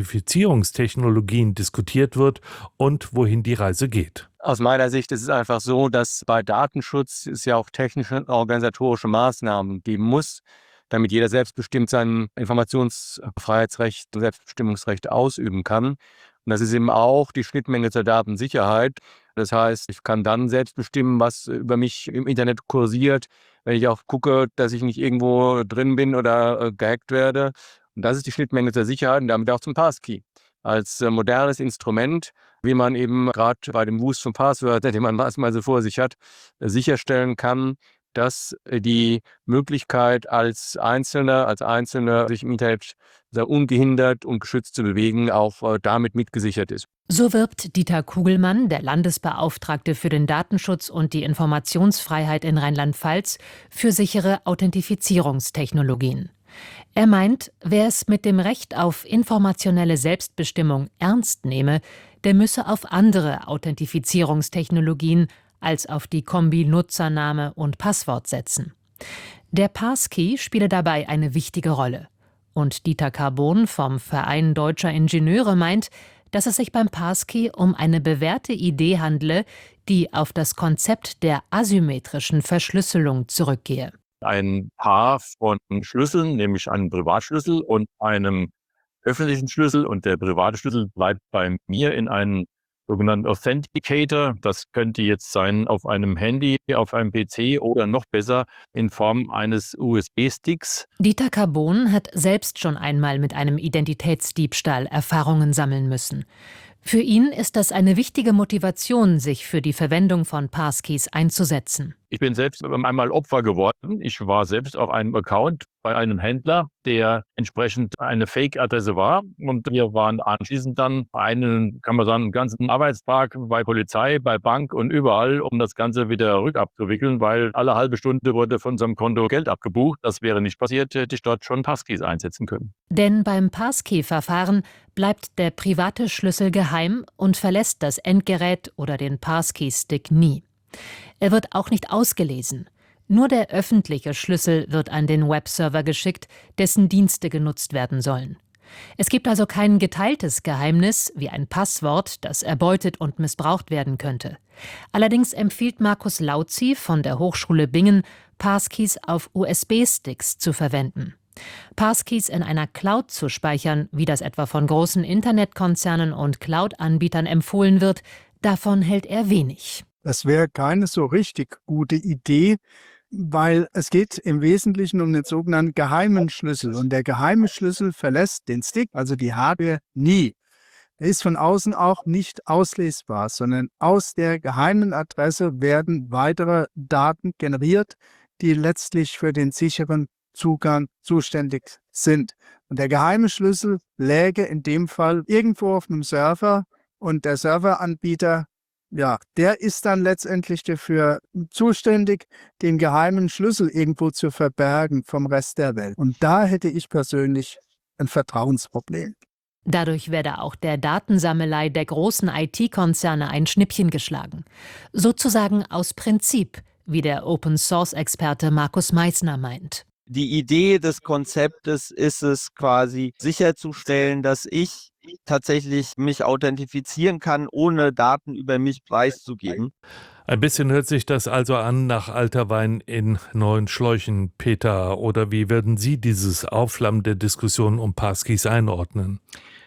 Authentifizierungstechnologien diskutiert wird und wohin die Reise geht. Aus meiner Sicht ist es einfach so, dass bei Datenschutz es ja auch technische und organisatorische Maßnahmen geben muss, damit jeder selbstbestimmt sein Informationsfreiheitsrecht und Selbstbestimmungsrecht ausüben kann. Und das ist eben auch die Schnittmenge zur Datensicherheit. Das heißt, ich kann dann selbst bestimmen, was über mich im Internet kursiert, wenn ich auch gucke, dass ich nicht irgendwo drin bin oder gehackt werde. Und das ist die Schnittmenge zur Sicherheit und damit auch zum Passkey. Als modernes Instrument, wie man eben gerade bei dem Wust von Passwörtern, den man manchmal so vor sich hat, sicherstellen kann, dass die Möglichkeit als Einzelner sich im Internet ungehindert und geschützt zu bewegen, auch damit mitgesichert ist. So wirbt Dieter Kugelmann, der Landesbeauftragte für den Datenschutz und die Informationsfreiheit in Rheinland-Pfalz, für sichere Authentifizierungstechnologien. Er meint, wer es mit dem Recht auf informationelle Selbstbestimmung ernst nehme, der müsse auf andere Authentifizierungstechnologien als auf die Kombi Nutzername und Passwort setzen. Der Passkey spiele dabei eine wichtige Rolle. Und Dieter Carbon vom Verein Deutscher Ingenieure meint, dass es sich beim Passkey um eine bewährte Idee handle, die auf das Konzept der asymmetrischen Verschlüsselung zurückgehe. Ein Paar von Schlüsseln, nämlich einen Privatschlüssel und einem öffentlichen Schlüssel, und der private Schlüssel bleibt bei mir in einem sogenannten Authenticator. Das könnte jetzt sein auf einem Handy, auf einem PC oder noch besser in Form eines USB-Sticks. Dieter Carbon hat selbst schon einmal mit einem Identitätsdiebstahl Erfahrungen sammeln müssen. Für ihn ist das eine wichtige Motivation, sich für die Verwendung von Passkeys einzusetzen. Ich bin selbst einmal Opfer geworden. Ich war selbst auf einem Account bei einem Händler, der entsprechend eine Fake-Adresse war. Und wir waren anschließend dann einen, kann man sagen, einen ganzen Arbeitstag bei Polizei, bei Bank und überall, um das Ganze wieder rückabzuwickeln, weil alle halbe Stunde wurde von unserem Konto Geld abgebucht. Das wäre nicht passiert, hätte ich dort schon Passkeys einsetzen können. Denn beim Passkey-Verfahren bleibt der private Schlüssel geheim und verlässt das Endgerät oder den Passkey-Stick nie. Er wird auch nicht ausgelesen. Nur der öffentliche Schlüssel wird an den Webserver geschickt, dessen Dienste genutzt werden sollen. Es gibt also kein geteiltes Geheimnis wie ein Passwort, das erbeutet und missbraucht werden könnte. Allerdings empfiehlt Markus Lauzi von der Hochschule Bingen, Passkeys auf USB-Sticks zu verwenden. Passkeys in einer Cloud zu speichern, wie das etwa von großen Internetkonzernen und Cloud-Anbietern empfohlen wird, davon hält er wenig. Das wäre keine so richtig gute Idee, weil es geht im Wesentlichen um den sogenannten geheimen Schlüssel. Und der geheime Schlüssel verlässt den Stick, also die Hardware, nie. Er ist von außen auch nicht auslesbar, sondern aus der geheimen Adresse werden weitere Daten generiert, die letztlich für den sicheren Zugang zuständig sind. Und der geheime Schlüssel läge in dem Fall irgendwo auf einem Server und der Serveranbieter, ja, der ist dann letztendlich dafür zuständig, den geheimen Schlüssel irgendwo zu verbergen vom Rest der Welt. Und da hätte ich persönlich ein Vertrauensproblem. Dadurch werde auch der Datensammelei der großen IT-Konzerne ein Schnippchen geschlagen. Sozusagen aus Prinzip, wie der Open-Source-Experte Markus Meissner meint. Die Idee des Konzeptes ist es quasi sicherzustellen, dass ich tatsächlich mich authentifizieren kann, ohne Daten über mich preiszugeben. Ein bisschen hört sich das also an nach alter Wein in neuen Schläuchen, Peter. Oder wie würden Sie dieses Aufflammen der Diskussion um Passkeys einordnen?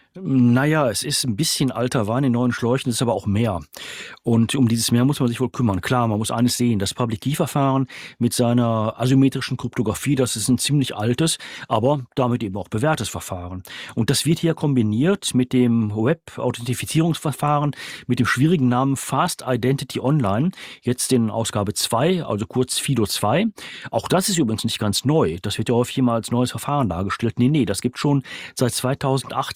Naja, es ist ein bisschen alter Wein in neuen Schläuchen, es ist aber auch mehr. Und um dieses Mehr muss man sich wohl kümmern. Klar, man muss eines sehen, das Public-Key-Verfahren mit seiner asymmetrischen Kryptographie, das ist ein ziemlich altes, aber damit eben auch bewährtes Verfahren. Und das wird hier kombiniert mit dem Web-Authentifizierungsverfahren, mit dem schwierigen Namen Fast Identity Online, jetzt in Ausgabe 2, also kurz FIDO 2. Auch das ist übrigens nicht ganz neu. Das wird ja häufig immer als neues Verfahren dargestellt. Nee, das gibt schon seit 2018 in dieser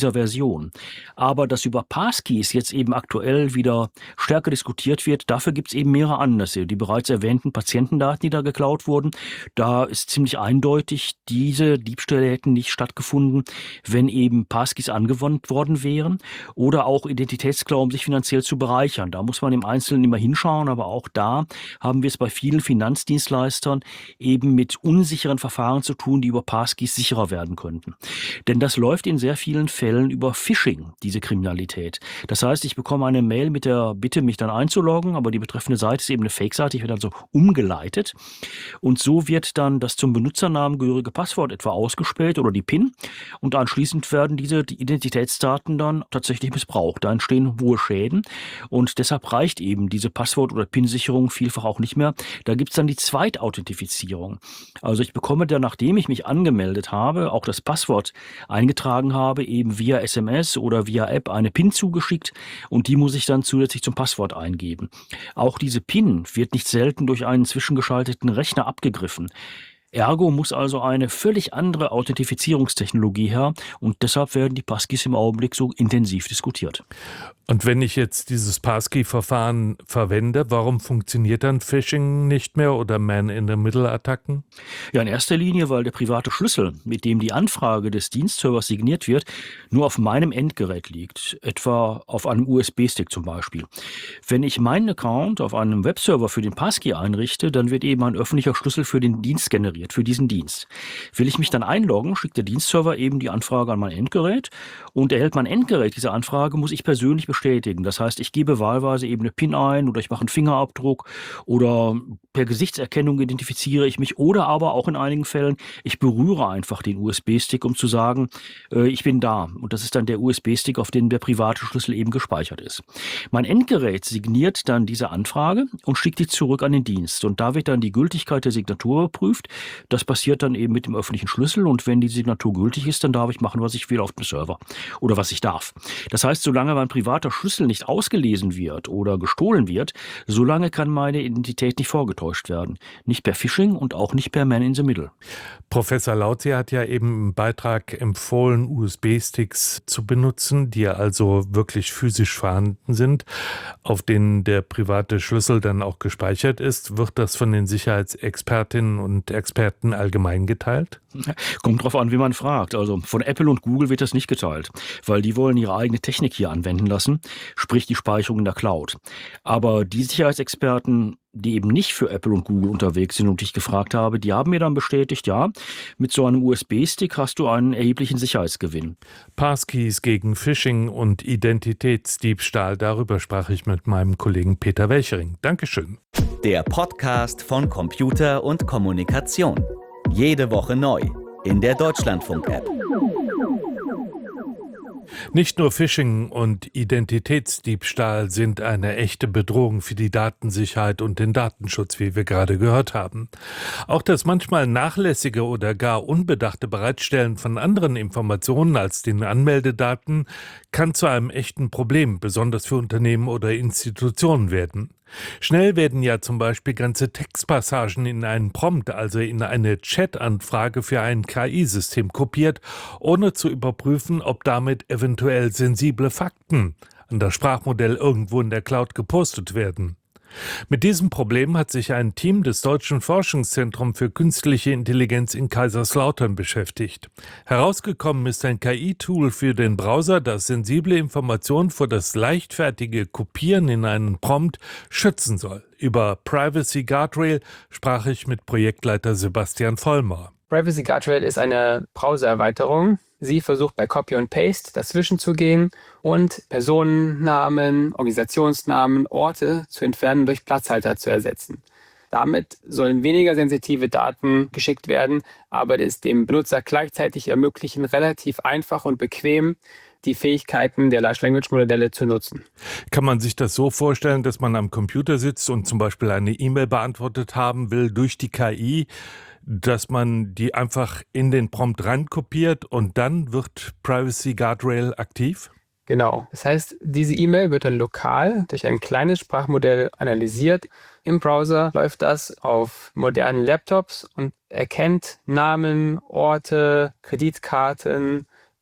dieser Version. Aber dass über Passkeys jetzt eben aktuell wieder stärker diskutiert wird, dafür gibt es eben mehrere Anlässe. Die bereits erwähnten Patientendaten, die da geklaut wurden, da ist ziemlich eindeutig, diese Diebstähle hätten nicht stattgefunden, wenn eben Passkeys angewandt worden wären, oder auch Identitätsklau, um sich finanziell zu bereichern. Da muss man im Einzelnen immer hinschauen, aber auch da haben wir es bei vielen Finanzdienstleistern eben mit unsicheren Verfahren zu tun, die über Passkeys sicherer werden könnten. Denn das läuft in sehr vielen Fällen über Phishing, diese Kriminalität. Das heißt, ich bekomme eine Mail mit der Bitte, mich dann einzuloggen, aber die betreffende Seite ist eben eine Fake-Seite, ich werde also umgeleitet und so wird dann das zum Benutzernamen gehörige Passwort etwa ausgespäht oder die PIN und anschließend werden diese Identitätsdaten dann tatsächlich missbraucht. Da entstehen hohe Schäden und deshalb reicht eben diese Passwort- oder PIN-Sicherung vielfach auch nicht mehr. Da gibt es dann die Zweitauthentifizierung. Also ich bekomme dann, nachdem ich mich angemeldet habe, auch das Passwort eingetragen habe, eben via SMS oder via App eine PIN zugeschickt und die muss ich dann zusätzlich zum Passwort eingeben. Auch diese PIN wird nicht selten durch einen zwischengeschalteten Rechner abgegriffen. Ergo muss also eine völlig andere Authentifizierungstechnologie her und deshalb werden die Passkeys im Augenblick so intensiv diskutiert. Und wenn ich jetzt dieses Passkey-Verfahren verwende, warum funktioniert dann Phishing nicht mehr oder Man-in-the-Middle-Attacken? Ja, in erster Linie, weil der private Schlüssel, mit dem die Anfrage des Dienstservers signiert wird, nur auf meinem Endgerät liegt, etwa auf einem USB-Stick zum Beispiel. Wenn ich meinen Account auf einem Webserver für den Passkey einrichte, dann wird eben ein öffentlicher Schlüssel für den Dienst generiert, für diesen Dienst. Will ich mich dann einloggen, schickt der Dienstserver eben die Anfrage an mein Endgerät und erhält mein Endgerät diese Anfrage, muss ich persönlich bestätigen. Das heißt, ich gebe wahlweise eben eine PIN ein oder ich mache einen Fingerabdruck oder per Gesichtserkennung identifiziere ich mich oder aber auch in einigen Fällen, ich berühre einfach den USB-Stick, um zu sagen, ich bin da. Und das ist dann der USB-Stick, auf dem der private Schlüssel eben gespeichert ist. Mein Endgerät signiert dann diese Anfrage und schickt die zurück an den Dienst. Und da wird dann die Gültigkeit der Signatur überprüft. Das passiert dann eben mit dem öffentlichen Schlüssel und wenn die Signatur gültig ist, dann darf ich machen, was ich will auf dem Server oder was ich darf. Das heißt, solange mein privater Schlüssel nicht ausgelesen wird oder gestohlen wird, solange kann meine Identität nicht vorgetäuscht werden. Nicht per Phishing und auch nicht per Man-in-the-Middle. Professor Lautze hat ja eben im Beitrag empfohlen, USB-Sticks zu benutzen, die ja also wirklich physisch vorhanden sind, auf denen der private Schlüssel dann auch gespeichert ist. Wird das von den Sicherheitsexpertinnen und Experten allgemein geteilt? Kommt drauf an, wie man fragt. Also von Apple und Google wird das nicht geteilt, weil die wollen ihre eigene Technik hier anwenden lassen, sprich die Speicherung in der Cloud. Aber die Sicherheitsexperten, die eben nicht für Apple und Google unterwegs sind und die ich gefragt habe, die haben mir dann bestätigt, ja, mit so einem USB-Stick hast du einen erheblichen Sicherheitsgewinn. Passkeys gegen Phishing und Identitätsdiebstahl, darüber sprach ich mit meinem Kollegen Peter Welchering. Dankeschön. Der Podcast von Computer und Kommunikation. Jede Woche neu in der Deutschlandfunk-App. Nicht nur Phishing und Identitätsdiebstahl sind eine echte Bedrohung für die Datensicherheit und den Datenschutz, wie wir gerade gehört haben. Auch das manchmal nachlässige oder gar unbedachte Bereitstellen von anderen Informationen als den Anmeldedaten kann zu einem echten Problem, besonders für Unternehmen oder Institutionen werden. Schnell werden ja zum Beispiel ganze Textpassagen in einen Prompt, also in eine Chat-Anfrage für ein KI-System kopiert, ohne zu überprüfen, ob damit eventuell sensible Fakten an das Sprachmodell irgendwo in der Cloud gepostet werden. Mit diesem Problem hat sich ein Team des Deutschen Forschungszentrums für künstliche Intelligenz in Kaiserslautern beschäftigt. Herausgekommen ist ein KI-Tool für den Browser, das sensible Informationen vor das leichtfertige Kopieren in einen Prompt schützen soll. Über Privacy Guardrail sprach ich mit Projektleiter Sebastian Vollmer. Privacy Guardrail ist eine Browser-Erweiterung. Sie versucht bei Copy und Paste dazwischen zu gehen und Personennamen, Organisationsnamen, Orte zu entfernen, durch Platzhalter zu ersetzen. Damit sollen weniger sensitive Daten geschickt werden, aber es dem Benutzer gleichzeitig ermöglichen, relativ einfach und bequem die Fähigkeiten der Large Language Modelle zu nutzen. Kann man sich das so vorstellen, dass man am Computer sitzt und zum Beispiel eine E-Mail beantwortet haben will durch die KI, dass man die einfach in den Prompt reinkopiert und dann wird Privacy Guardrail aktiv? Genau. Das heißt, diese E-Mail wird dann lokal durch ein kleines Sprachmodell analysiert. Im Browser läuft das auf modernen Laptops und erkennt Namen, Orte, Kreditkarten,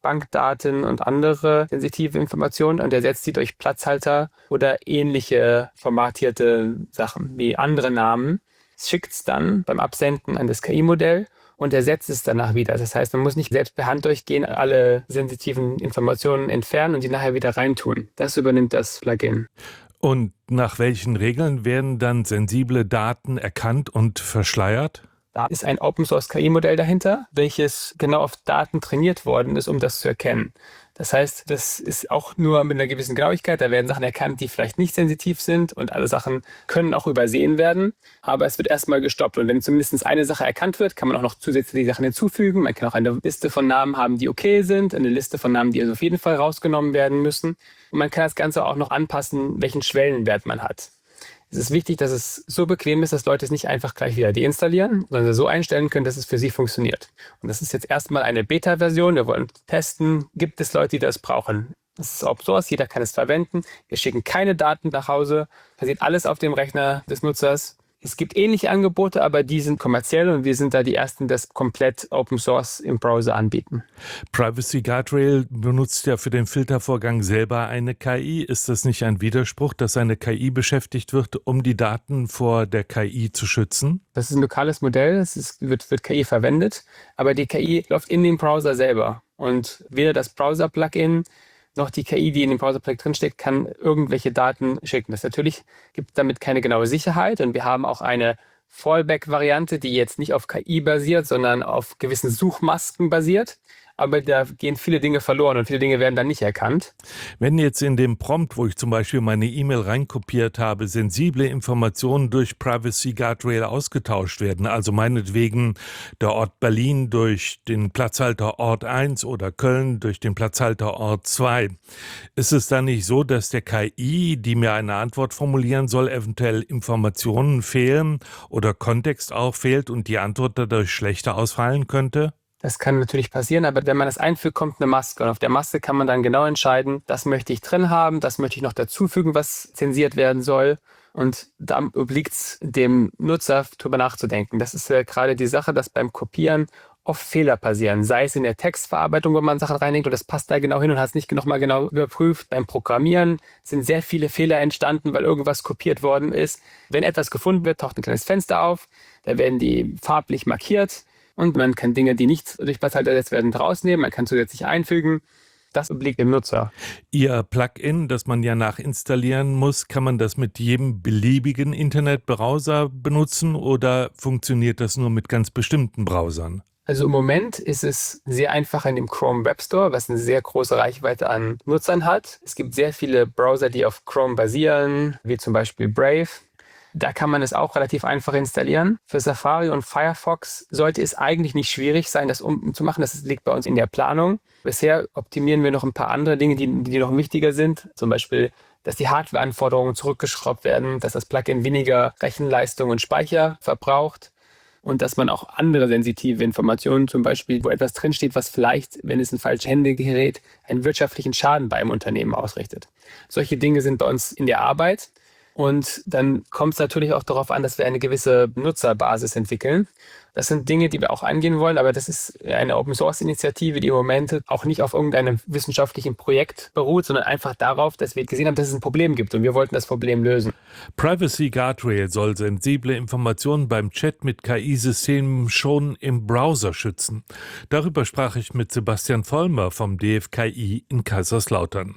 Bankdaten und andere sensitive Informationen und ersetzt sie durch Platzhalter oder ähnliche formatierte Sachen wie andere Namen, schickt es dann beim Absenden an das KI-Modell und ersetzt es danach wieder. Das heißt, man muss nicht selbst per Hand durchgehen, alle sensitiven Informationen entfernen und die nachher wieder reintun. Das übernimmt das Plugin. Und nach welchen Regeln werden dann sensible Daten erkannt und verschleiert? Da ist ein Open-Source-KI-Modell dahinter, welches genau auf Daten trainiert worden ist, um das zu erkennen. Das heißt, das ist auch nur mit einer gewissen Genauigkeit. Da werden Sachen erkannt, die vielleicht nicht sensitiv sind und alle Sachen können auch übersehen werden. Aber es wird erstmal gestoppt. Und wenn zumindest eine Sache erkannt wird, kann man auch noch zusätzliche Sachen hinzufügen. Man kann auch eine Liste von Namen haben, die okay sind, eine Liste von Namen, die also auf jeden Fall rausgenommen werden müssen. Und man kann das Ganze auch noch anpassen, welchen Schwellenwert man hat. Es ist wichtig, dass es so bequem ist, dass Leute es nicht einfach gleich wieder deinstallieren, sondern so einstellen können, dass es für sie funktioniert. Und das ist jetzt erstmal eine Beta-Version. Wir wollen testen, gibt es Leute, die das brauchen. Das ist Open Source, jeder kann es verwenden. Wir schicken keine Daten nach Hause, passiert alles auf dem Rechner des Nutzers. Es gibt ähnliche Angebote, aber die sind kommerziell und wir sind da die Ersten, die das komplett Open Source im Browser anbieten. Privacy Guardrail benutzt ja für den Filtervorgang selber eine KI. Ist das nicht ein Widerspruch, dass eine KI beschäftigt wird, um die Daten vor der KI zu schützen? Das ist ein lokales Modell, wird KI verwendet, aber die KI läuft in dem Browser selber. Und weder das Browser-Plugin noch die KI, die in dem Browser-Plugin drinsteckt, kann irgendwelche Daten schicken. Das natürlich gibt damit keine genaue Sicherheit und wir haben auch eine Fallback-Variante, die jetzt nicht auf KI basiert, sondern auf gewissen Suchmasken basiert. Aber da gehen viele Dinge verloren und viele Dinge werden dann nicht erkannt. Wenn jetzt in dem Prompt, wo ich zum Beispiel meine E-Mail reinkopiert habe, sensible Informationen durch Privacy Guardrail ausgetauscht werden, also meinetwegen der Ort Berlin durch den Platzhalter Ort 1 oder Köln durch den Platzhalter Ort 2, ist es dann nicht so, dass der KI, die mir eine Antwort formulieren soll, eventuell Informationen fehlen oder Kontext auch fehlt und die Antwort dadurch schlechter ausfallen könnte? Das kann natürlich passieren, aber wenn man das einfügt, kommt eine Maske. Und auf der Maske kann man dann genau entscheiden, das möchte ich drin haben, das möchte ich noch dazufügen, was zensiert werden soll. Und da obliegt es dem Nutzer, darüber nachzudenken. Das ist ja gerade die Sache, dass beim Kopieren oft Fehler passieren. Sei es in der Textverarbeitung, wo man Sachen reinlegt und das passt da genau hin und hat es nicht nochmal genau überprüft. Beim Programmieren sind sehr viele Fehler entstanden, weil irgendwas kopiert worden ist. Wenn etwas gefunden wird, taucht ein kleines Fenster auf. Da werden die farblich markiert. Und man kann Dinge, die nicht durch Platzhalter ersetzt werden, rausnehmen. Man kann zusätzlich einfügen. Das obliegt dem Nutzer. Ihr Plugin, das man ja nachinstallieren muss, kann man das mit jedem beliebigen Internetbrowser benutzen oder funktioniert das nur mit ganz bestimmten Browsern? Also im Moment ist es sehr einfach in dem Chrome Web Store, was eine sehr große Reichweite an Nutzern hat. Es gibt sehr viele Browser, die auf Chrome basieren, wie zum Beispiel Brave. Da kann man es auch relativ einfach installieren. Für Safari und Firefox sollte es eigentlich nicht schwierig sein, das umzumachen. Das liegt bei uns in der Planung. Bisher optimieren wir noch ein paar andere Dinge, die noch wichtiger sind. Zum Beispiel, dass die Hardwareanforderungen zurückgeschraubt werden, dass das Plugin weniger Rechenleistung und Speicher verbraucht und dass man auch andere sensitive Informationen, zum Beispiel, wo etwas drinsteht, was vielleicht, wenn es in falsche Hände gerät, einen wirtschaftlichen Schaden bei einem Unternehmen ausrichtet. Solche Dinge sind bei uns in der Arbeit. Und dann kommt es natürlich auch darauf an, dass wir eine gewisse Nutzerbasis entwickeln. Das sind Dinge, die wir auch angehen wollen, aber das ist eine Open-Source-Initiative, die im Moment auch nicht auf irgendeinem wissenschaftlichen Projekt beruht, sondern einfach darauf, dass wir gesehen haben, dass es ein Problem gibt und wir wollten das Problem lösen. Privacy Guardrail soll sensible Informationen beim Chat mit KI-Systemen schon im Browser schützen. Darüber sprach ich mit Sebastian Vollmer vom DFKI in Kaiserslautern.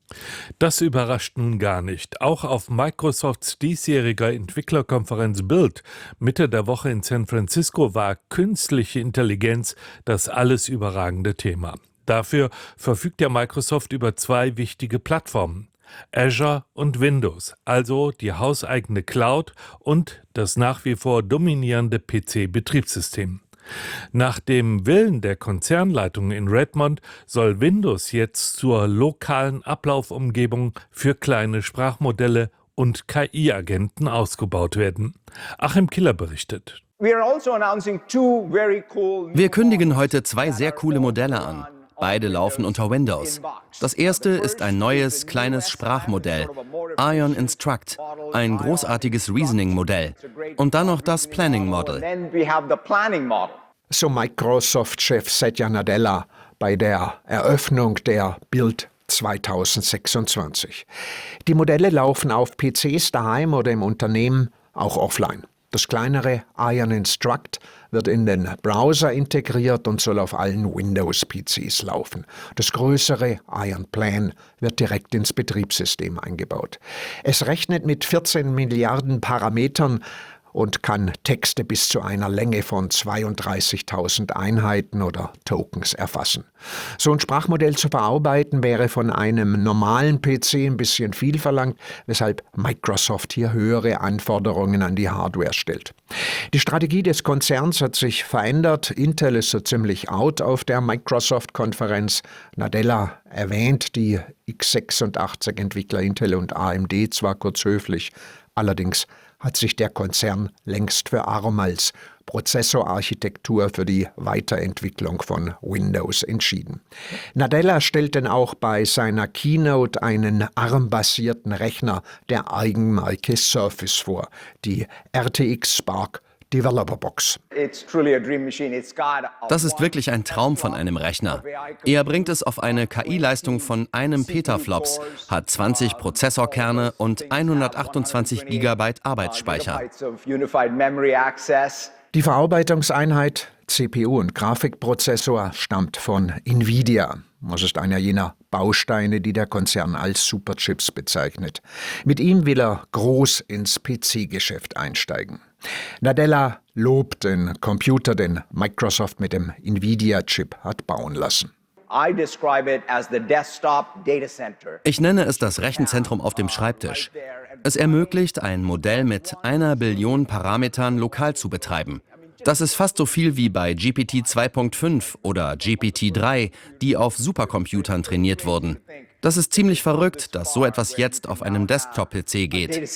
Das überrascht nun gar nicht. Auch auf Microsofts diesjähriger Entwicklerkonferenz Build Mitte der Woche in San Francisco war künstliche Intelligenz das alles überragende Thema. Dafür verfügt ja Microsoft über zwei wichtige Plattformen: Azure und Windows, also die hauseigene Cloud und das nach wie vor dominierende PC-Betriebssystem. Nach dem Willen der Konzernleitung in Redmond soll Windows jetzt zur lokalen Ablaufumgebung für kleine Sprachmodelle und KI-Agenten ausgebaut werden. Achim Killer berichtet. Wir kündigen heute zwei sehr coole Modelle an. Beide laufen unter Windows. Das erste ist ein neues, kleines Sprachmodell, Ion Instruct, ein großartiges Reasoning-Modell. Und dann noch das Planning Model. So Microsoft-Chef Satya Nadella bei der Eröffnung der Build 2026. Die Modelle laufen auf PCs daheim oder im Unternehmen, auch offline. Das kleinere Ion Instruct wird in den Browser integriert und soll auf allen Windows-PCs laufen. Das größere Ion Plan wird direkt ins Betriebssystem eingebaut. Es rechnet mit 14 Milliarden Parametern und kann Texte bis zu einer Länge von 32.000 Einheiten oder Tokens erfassen. So ein Sprachmodell zu verarbeiten wäre von einem normalen PC ein bisschen viel verlangt, weshalb Microsoft hier höhere Anforderungen an die Hardware stellt. Die Strategie des Konzerns hat sich verändert. Intel ist so ziemlich out auf der Microsoft-Konferenz. Nadella erwähnt die x86-Entwickler Intel und AMD zwar kurz höflich, allerdings hat sich der Konzern längst für ARM als Prozessorarchitektur für die Weiterentwicklung von Windows entschieden. Nadella stellt denn auch bei seiner Keynote einen ARM-basierten Rechner der Eigenmarke Surface vor, die RTX Spark Developer Box. Das ist wirklich ein Traum von einem Rechner. Er bringt es auf eine KI-Leistung von 1 Petaflops, hat 20 Prozessorkerne und 128 GB Arbeitsspeicher. Die Verarbeitungseinheit CPU und Grafikprozessor stammt von Nvidia. Das ist einer jener Bausteine, die der Konzern als Superchips bezeichnet. Mit ihm will er groß ins PC-Geschäft einsteigen. Nadella lobt den Computer, den Microsoft mit dem Nvidia-Chip hat bauen lassen. Ich nenne es das Rechenzentrum auf dem Schreibtisch. Es ermöglicht, ein Modell mit 1 Billion Parametern lokal zu betreiben. Das ist fast so viel wie bei GPT 2.5 oder GPT-3, die auf Supercomputern trainiert wurden. Das ist ziemlich verrückt, dass so etwas jetzt auf einem Desktop-PC geht.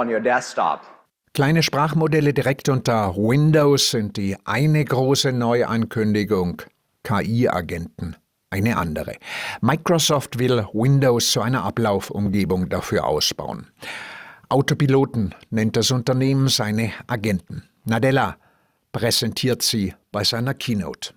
Kleine Sprachmodelle direkt unter Windows sind die eine große Neuankündigung, KI-Agenten eine andere. Microsoft will Windows zu einer Ablaufumgebung dafür ausbauen. Autopiloten nennt das Unternehmen seine Agenten. Nadella präsentiert sie bei seiner Keynote.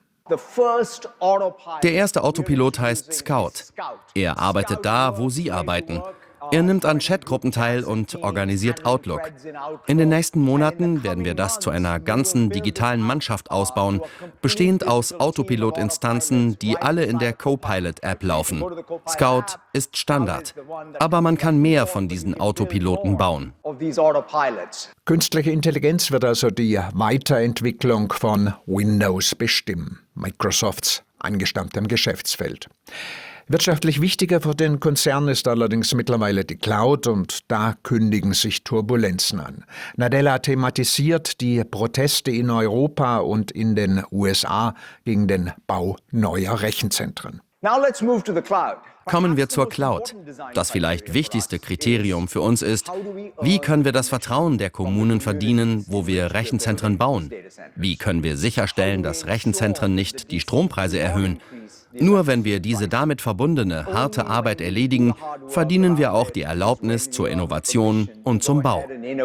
Der erste Autopilot heißt Scout. Er arbeitet da, wo Sie arbeiten. Er nimmt an Chatgruppen teil und organisiert Outlook. In den nächsten Monaten werden wir das zu einer ganzen digitalen Mannschaft ausbauen, bestehend aus Autopilot-Instanzen, die alle in der Copilot-App laufen. Scout ist Standard, aber man kann mehr von diesen Autopiloten bauen. Künstliche Intelligenz wird also die Weiterentwicklung von Windows bestimmen, Microsofts angestammtem Geschäftsfeld. Wirtschaftlich wichtiger für den Konzern ist allerdings mittlerweile die Cloud und da kündigen sich Turbulenzen an. Nadella thematisiert die Proteste in Europa und in den USA gegen den Bau neuer Rechenzentren. Kommen wir zur Cloud. Das vielleicht wichtigste Kriterium für uns ist, wie können wir das Vertrauen der Kommunen verdienen, wo wir Rechenzentren bauen? Wie können wir sicherstellen, dass Rechenzentren nicht die Strompreise erhöhen? Nur wenn wir diese damit verbundene harte Arbeit erledigen, verdienen wir auch die Erlaubnis zur Innovation und zum Bau.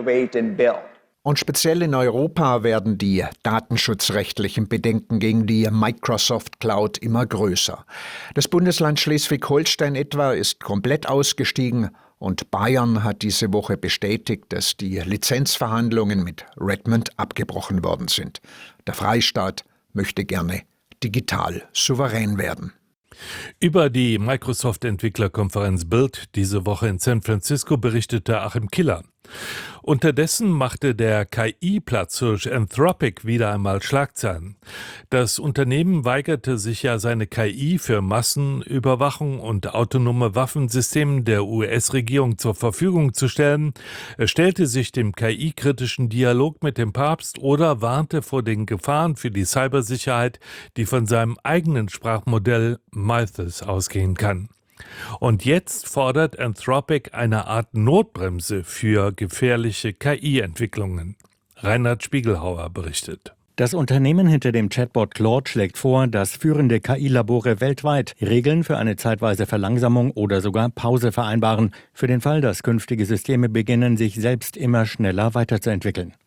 Und speziell in Europa werden die datenschutzrechtlichen Bedenken gegen die Microsoft Cloud immer größer. Das Bundesland Schleswig-Holstein etwa ist komplett ausgestiegen und Bayern hat diese Woche bestätigt, dass die Lizenzverhandlungen mit Redmond abgebrochen worden sind. Der Freistaat möchte gerne digital souverän werden. Über die Microsoft-Entwicklerkonferenz Build diese Woche in San Francisco berichtete Achim Killer. Unterdessen machte der KI-Platzhirsch Anthropic wieder einmal Schlagzeilen. Das Unternehmen weigerte sich ja, seine KI für Massenüberwachung und autonome Waffensysteme der US-Regierung zur Verfügung zu stellen. Er stellte sich dem KI-kritischen Dialog mit dem Papst oder warnte vor den Gefahren für die Cybersicherheit, die von seinem eigenen Sprachmodell Mythos ausgehen kann. Und jetzt fordert Anthropic eine Art Notbremse für gefährliche KI-Entwicklungen. Reinhard Spiegelhauer berichtet. Das Unternehmen hinter dem Chatbot Claude schlägt vor, dass führende KI-Labore weltweit Regeln für eine zeitweise Verlangsamung oder sogar Pause vereinbaren, für den Fall, dass künftige Systeme beginnen, sich selbst immer schneller weiterzuentwickeln.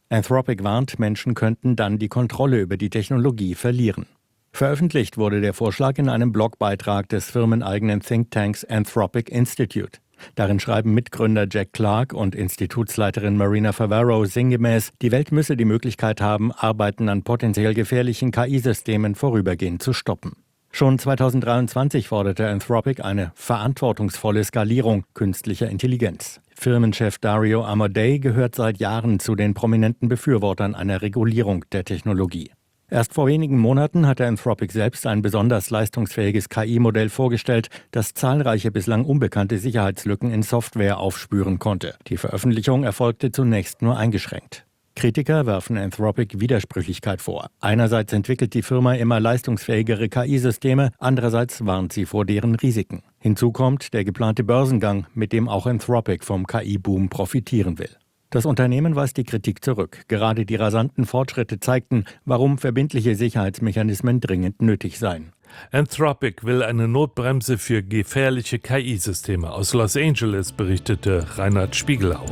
Anthropic warnt, Menschen könnten dann die Kontrolle über die Technologie verlieren. Veröffentlicht wurde der Vorschlag in einem Blogbeitrag des firmeneigenen Thinktanks Anthropic Institute. Darin schreiben Mitgründer Jack Clark und Institutsleiterin Marina Favaro sinngemäß, die Welt müsse die Möglichkeit haben, Arbeiten an potenziell gefährlichen KI-Systemen vorübergehend zu stoppen. Schon 2023 forderte Anthropic eine verantwortungsvolle Skalierung künstlicher Intelligenz. Firmenchef Dario Amodei gehört seit Jahren zu den prominenten Befürwortern einer Regulierung der Technologie. Erst vor wenigen Monaten hatte Anthropic selbst ein besonders leistungsfähiges KI-Modell vorgestellt, das zahlreiche bislang unbekannte Sicherheitslücken in Software aufspüren konnte. Die Veröffentlichung erfolgte zunächst nur eingeschränkt. Kritiker werfen Anthropic Widersprüchlichkeit vor. Einerseits entwickelt die Firma immer leistungsfähigere KI-Systeme, andererseits warnt sie vor deren Risiken. Hinzu kommt der geplante Börsengang, mit dem auch Anthropic vom KI-Boom profitieren will. Das Unternehmen weist die Kritik zurück. Gerade die rasanten Fortschritte zeigten, warum verbindliche Sicherheitsmechanismen dringend nötig seien. Anthropic will eine Notbremse für gefährliche KI-Systeme. Aus Los Angeles berichtete Reinhard Spiegelhauer.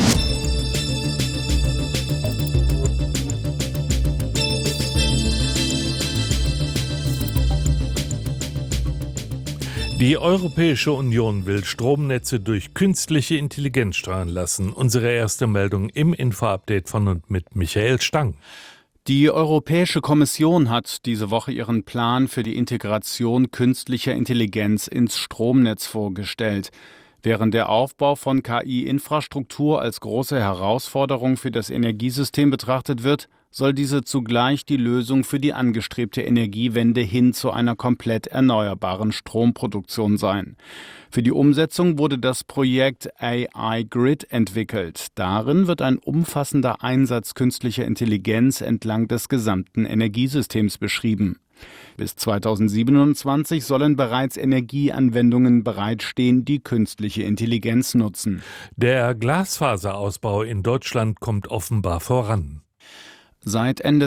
Die Europäische Union will Stromnetze durch künstliche Intelligenz steuern lassen. Unsere erste Meldung im Info-Update von und mit Michael Stang. Die Europäische Kommission hat diese Woche ihren Plan für die Integration künstlicher Intelligenz ins Stromnetz vorgestellt. Während der Aufbau von KI-Infrastruktur als große Herausforderung für das Energiesystem betrachtet wird, soll diese zugleich die Lösung für die angestrebte Energiewende hin zu einer komplett erneuerbaren Stromproduktion sein. Für die Umsetzung wurde das Projekt AI Grid entwickelt. Darin wird ein umfassender Einsatz künstlicher Intelligenz entlang des gesamten Energiesystems beschrieben. Bis 2027 sollen bereits Energieanwendungen bereitstehen, die künstliche Intelligenz nutzen. Der Glasfaserausbau in Deutschland kommt offenbar voran. Seit Ende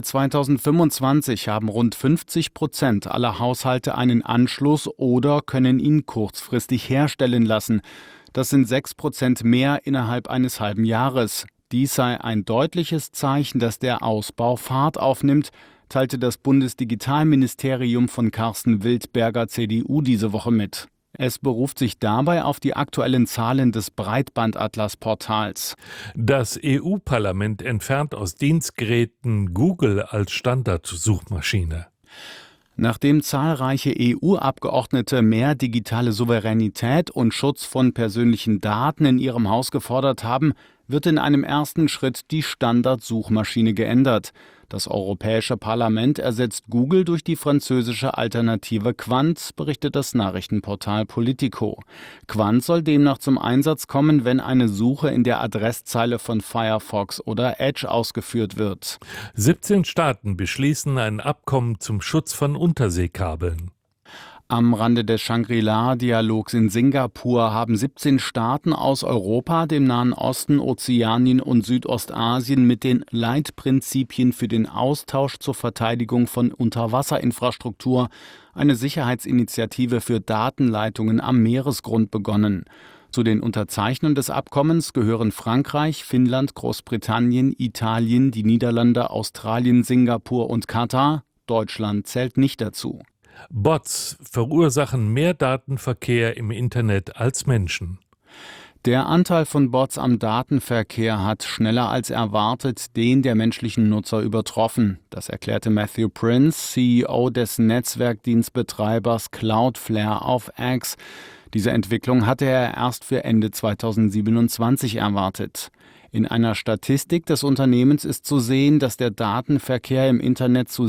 2025 haben rund 50% aller Haushalte einen Anschluss oder können ihn kurzfristig herstellen lassen. Das sind 6% mehr innerhalb eines halben Jahres. Dies sei ein deutliches Zeichen, dass der Ausbau Fahrt aufnimmt, teilte das Bundesdigitalministerium von Carsten Wildberger, CDU, diese Woche mit. Es beruft sich dabei auf die aktuellen Zahlen des Breitbandatlas-Portals. Das EU-Parlament entfernt aus Dienstgeräten Google als Standardsuchmaschine. Nachdem zahlreiche EU-Abgeordnete mehr digitale Souveränität und Schutz von persönlichen Daten in ihrem Haus gefordert haben, wird in einem ersten Schritt die Standardsuchmaschine geändert. Das Europäische Parlament ersetzt Google durch die französische Alternative Qwant, berichtet das Nachrichtenportal Politico. Qwant soll demnach zum Einsatz kommen, wenn eine Suche in der Adresszeile von Firefox oder Edge ausgeführt wird. 17 Staaten beschließen ein Abkommen zum Schutz von Unterseekabeln. Am Rande des Shangri-La-Dialogs in Singapur haben 17 Staaten aus Europa, dem Nahen Osten, Ozeanien und Südostasien mit den Leitprinzipien für den Austausch zur Verteidigung von Unterwasserinfrastruktur eine Sicherheitsinitiative für Datenleitungen am Meeresgrund begonnen. Zu den Unterzeichnern des Abkommens gehören Frankreich, Finnland, Großbritannien, Italien, die Niederlande, Australien, Singapur und Katar. Deutschland zählt nicht dazu. Bots verursachen mehr Datenverkehr im Internet als Menschen. Der Anteil von Bots am Datenverkehr hat schneller als erwartet den der menschlichen Nutzer übertroffen. Das erklärte Matthew Prince, CEO des Netzwerkdienstbetreibers Cloudflare auf X. Diese Entwicklung hatte er erst für Ende 2027 erwartet. In einer Statistik des Unternehmens ist zu sehen, dass der Datenverkehr im Internet zu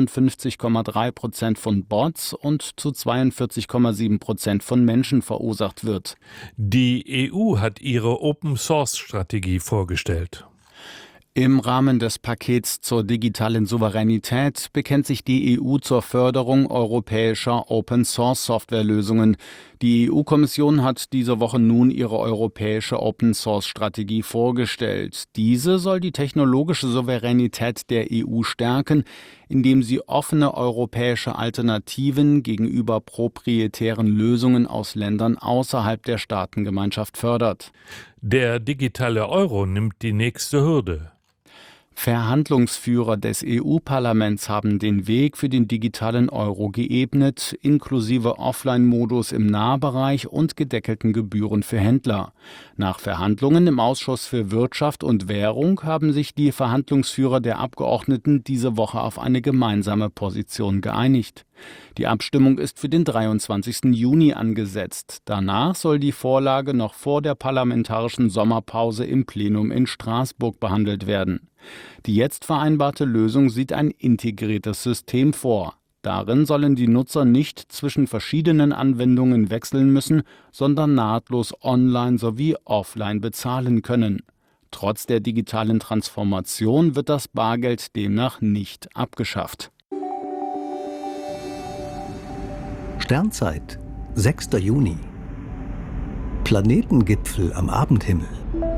57,3% von Bots und zu 42,7% von Menschen verursacht wird. Die EU hat ihre Open-Source-Strategie vorgestellt. Im Rahmen des Pakets zur digitalen Souveränität bekennt sich die EU zur Förderung europäischer Open-Source-Softwarelösungen. Die EU-Kommission hat diese Woche nun ihre europäische Open-Source-Strategie vorgestellt. Diese soll die technologische Souveränität der EU stärken, indem sie offene europäische Alternativen gegenüber proprietären Lösungen aus Ländern außerhalb der Staatengemeinschaft fördert. Der digitale Euro nimmt die nächste Hürde. Verhandlungsführer des EU-Parlaments haben den Weg für den digitalen Euro geebnet, inklusive Offline-Modus im Nahbereich und gedeckelten Gebühren für Händler. Nach Verhandlungen im Ausschuss für Wirtschaft und Währung haben sich die Verhandlungsführer der Abgeordneten diese Woche auf eine gemeinsame Position geeinigt. Die Abstimmung ist für den 23. Juni angesetzt. Danach soll die Vorlage noch vor der parlamentarischen Sommerpause im Plenum in Straßburg behandelt werden. Die jetzt vereinbarte Lösung sieht ein integriertes System vor. Darin sollen die Nutzer nicht zwischen verschiedenen Anwendungen wechseln müssen, sondern nahtlos online sowie offline bezahlen können. Trotz der digitalen Transformation wird das Bargeld demnach nicht abgeschafft. Sternzeit, 6. Juni. Planetengipfel am Abendhimmel.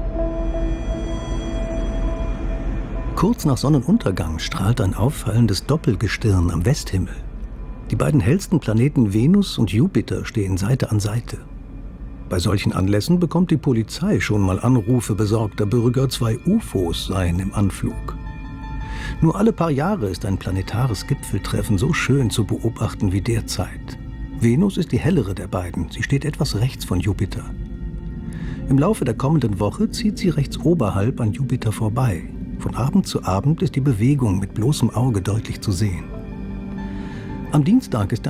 Kurz nach Sonnenuntergang strahlt ein auffallendes Doppelgestirn am Westhimmel. Die beiden hellsten Planeten Venus und Jupiter stehen Seite an Seite. Bei solchen Anlässen bekommt die Polizei schon mal Anrufe besorgter Bürger, 2 UFOs seien im Anflug. Nur alle paar Jahre ist ein planetares Gipfeltreffen so schön zu beobachten wie derzeit. Venus ist die hellere der beiden, sie steht etwas rechts von Jupiter. Im Laufe der kommenden Woche zieht sie rechts oberhalb an Jupiter vorbei. Von Abend zu Abend ist die Bewegung mit bloßem Auge deutlich zu sehen. Am Dienstag ist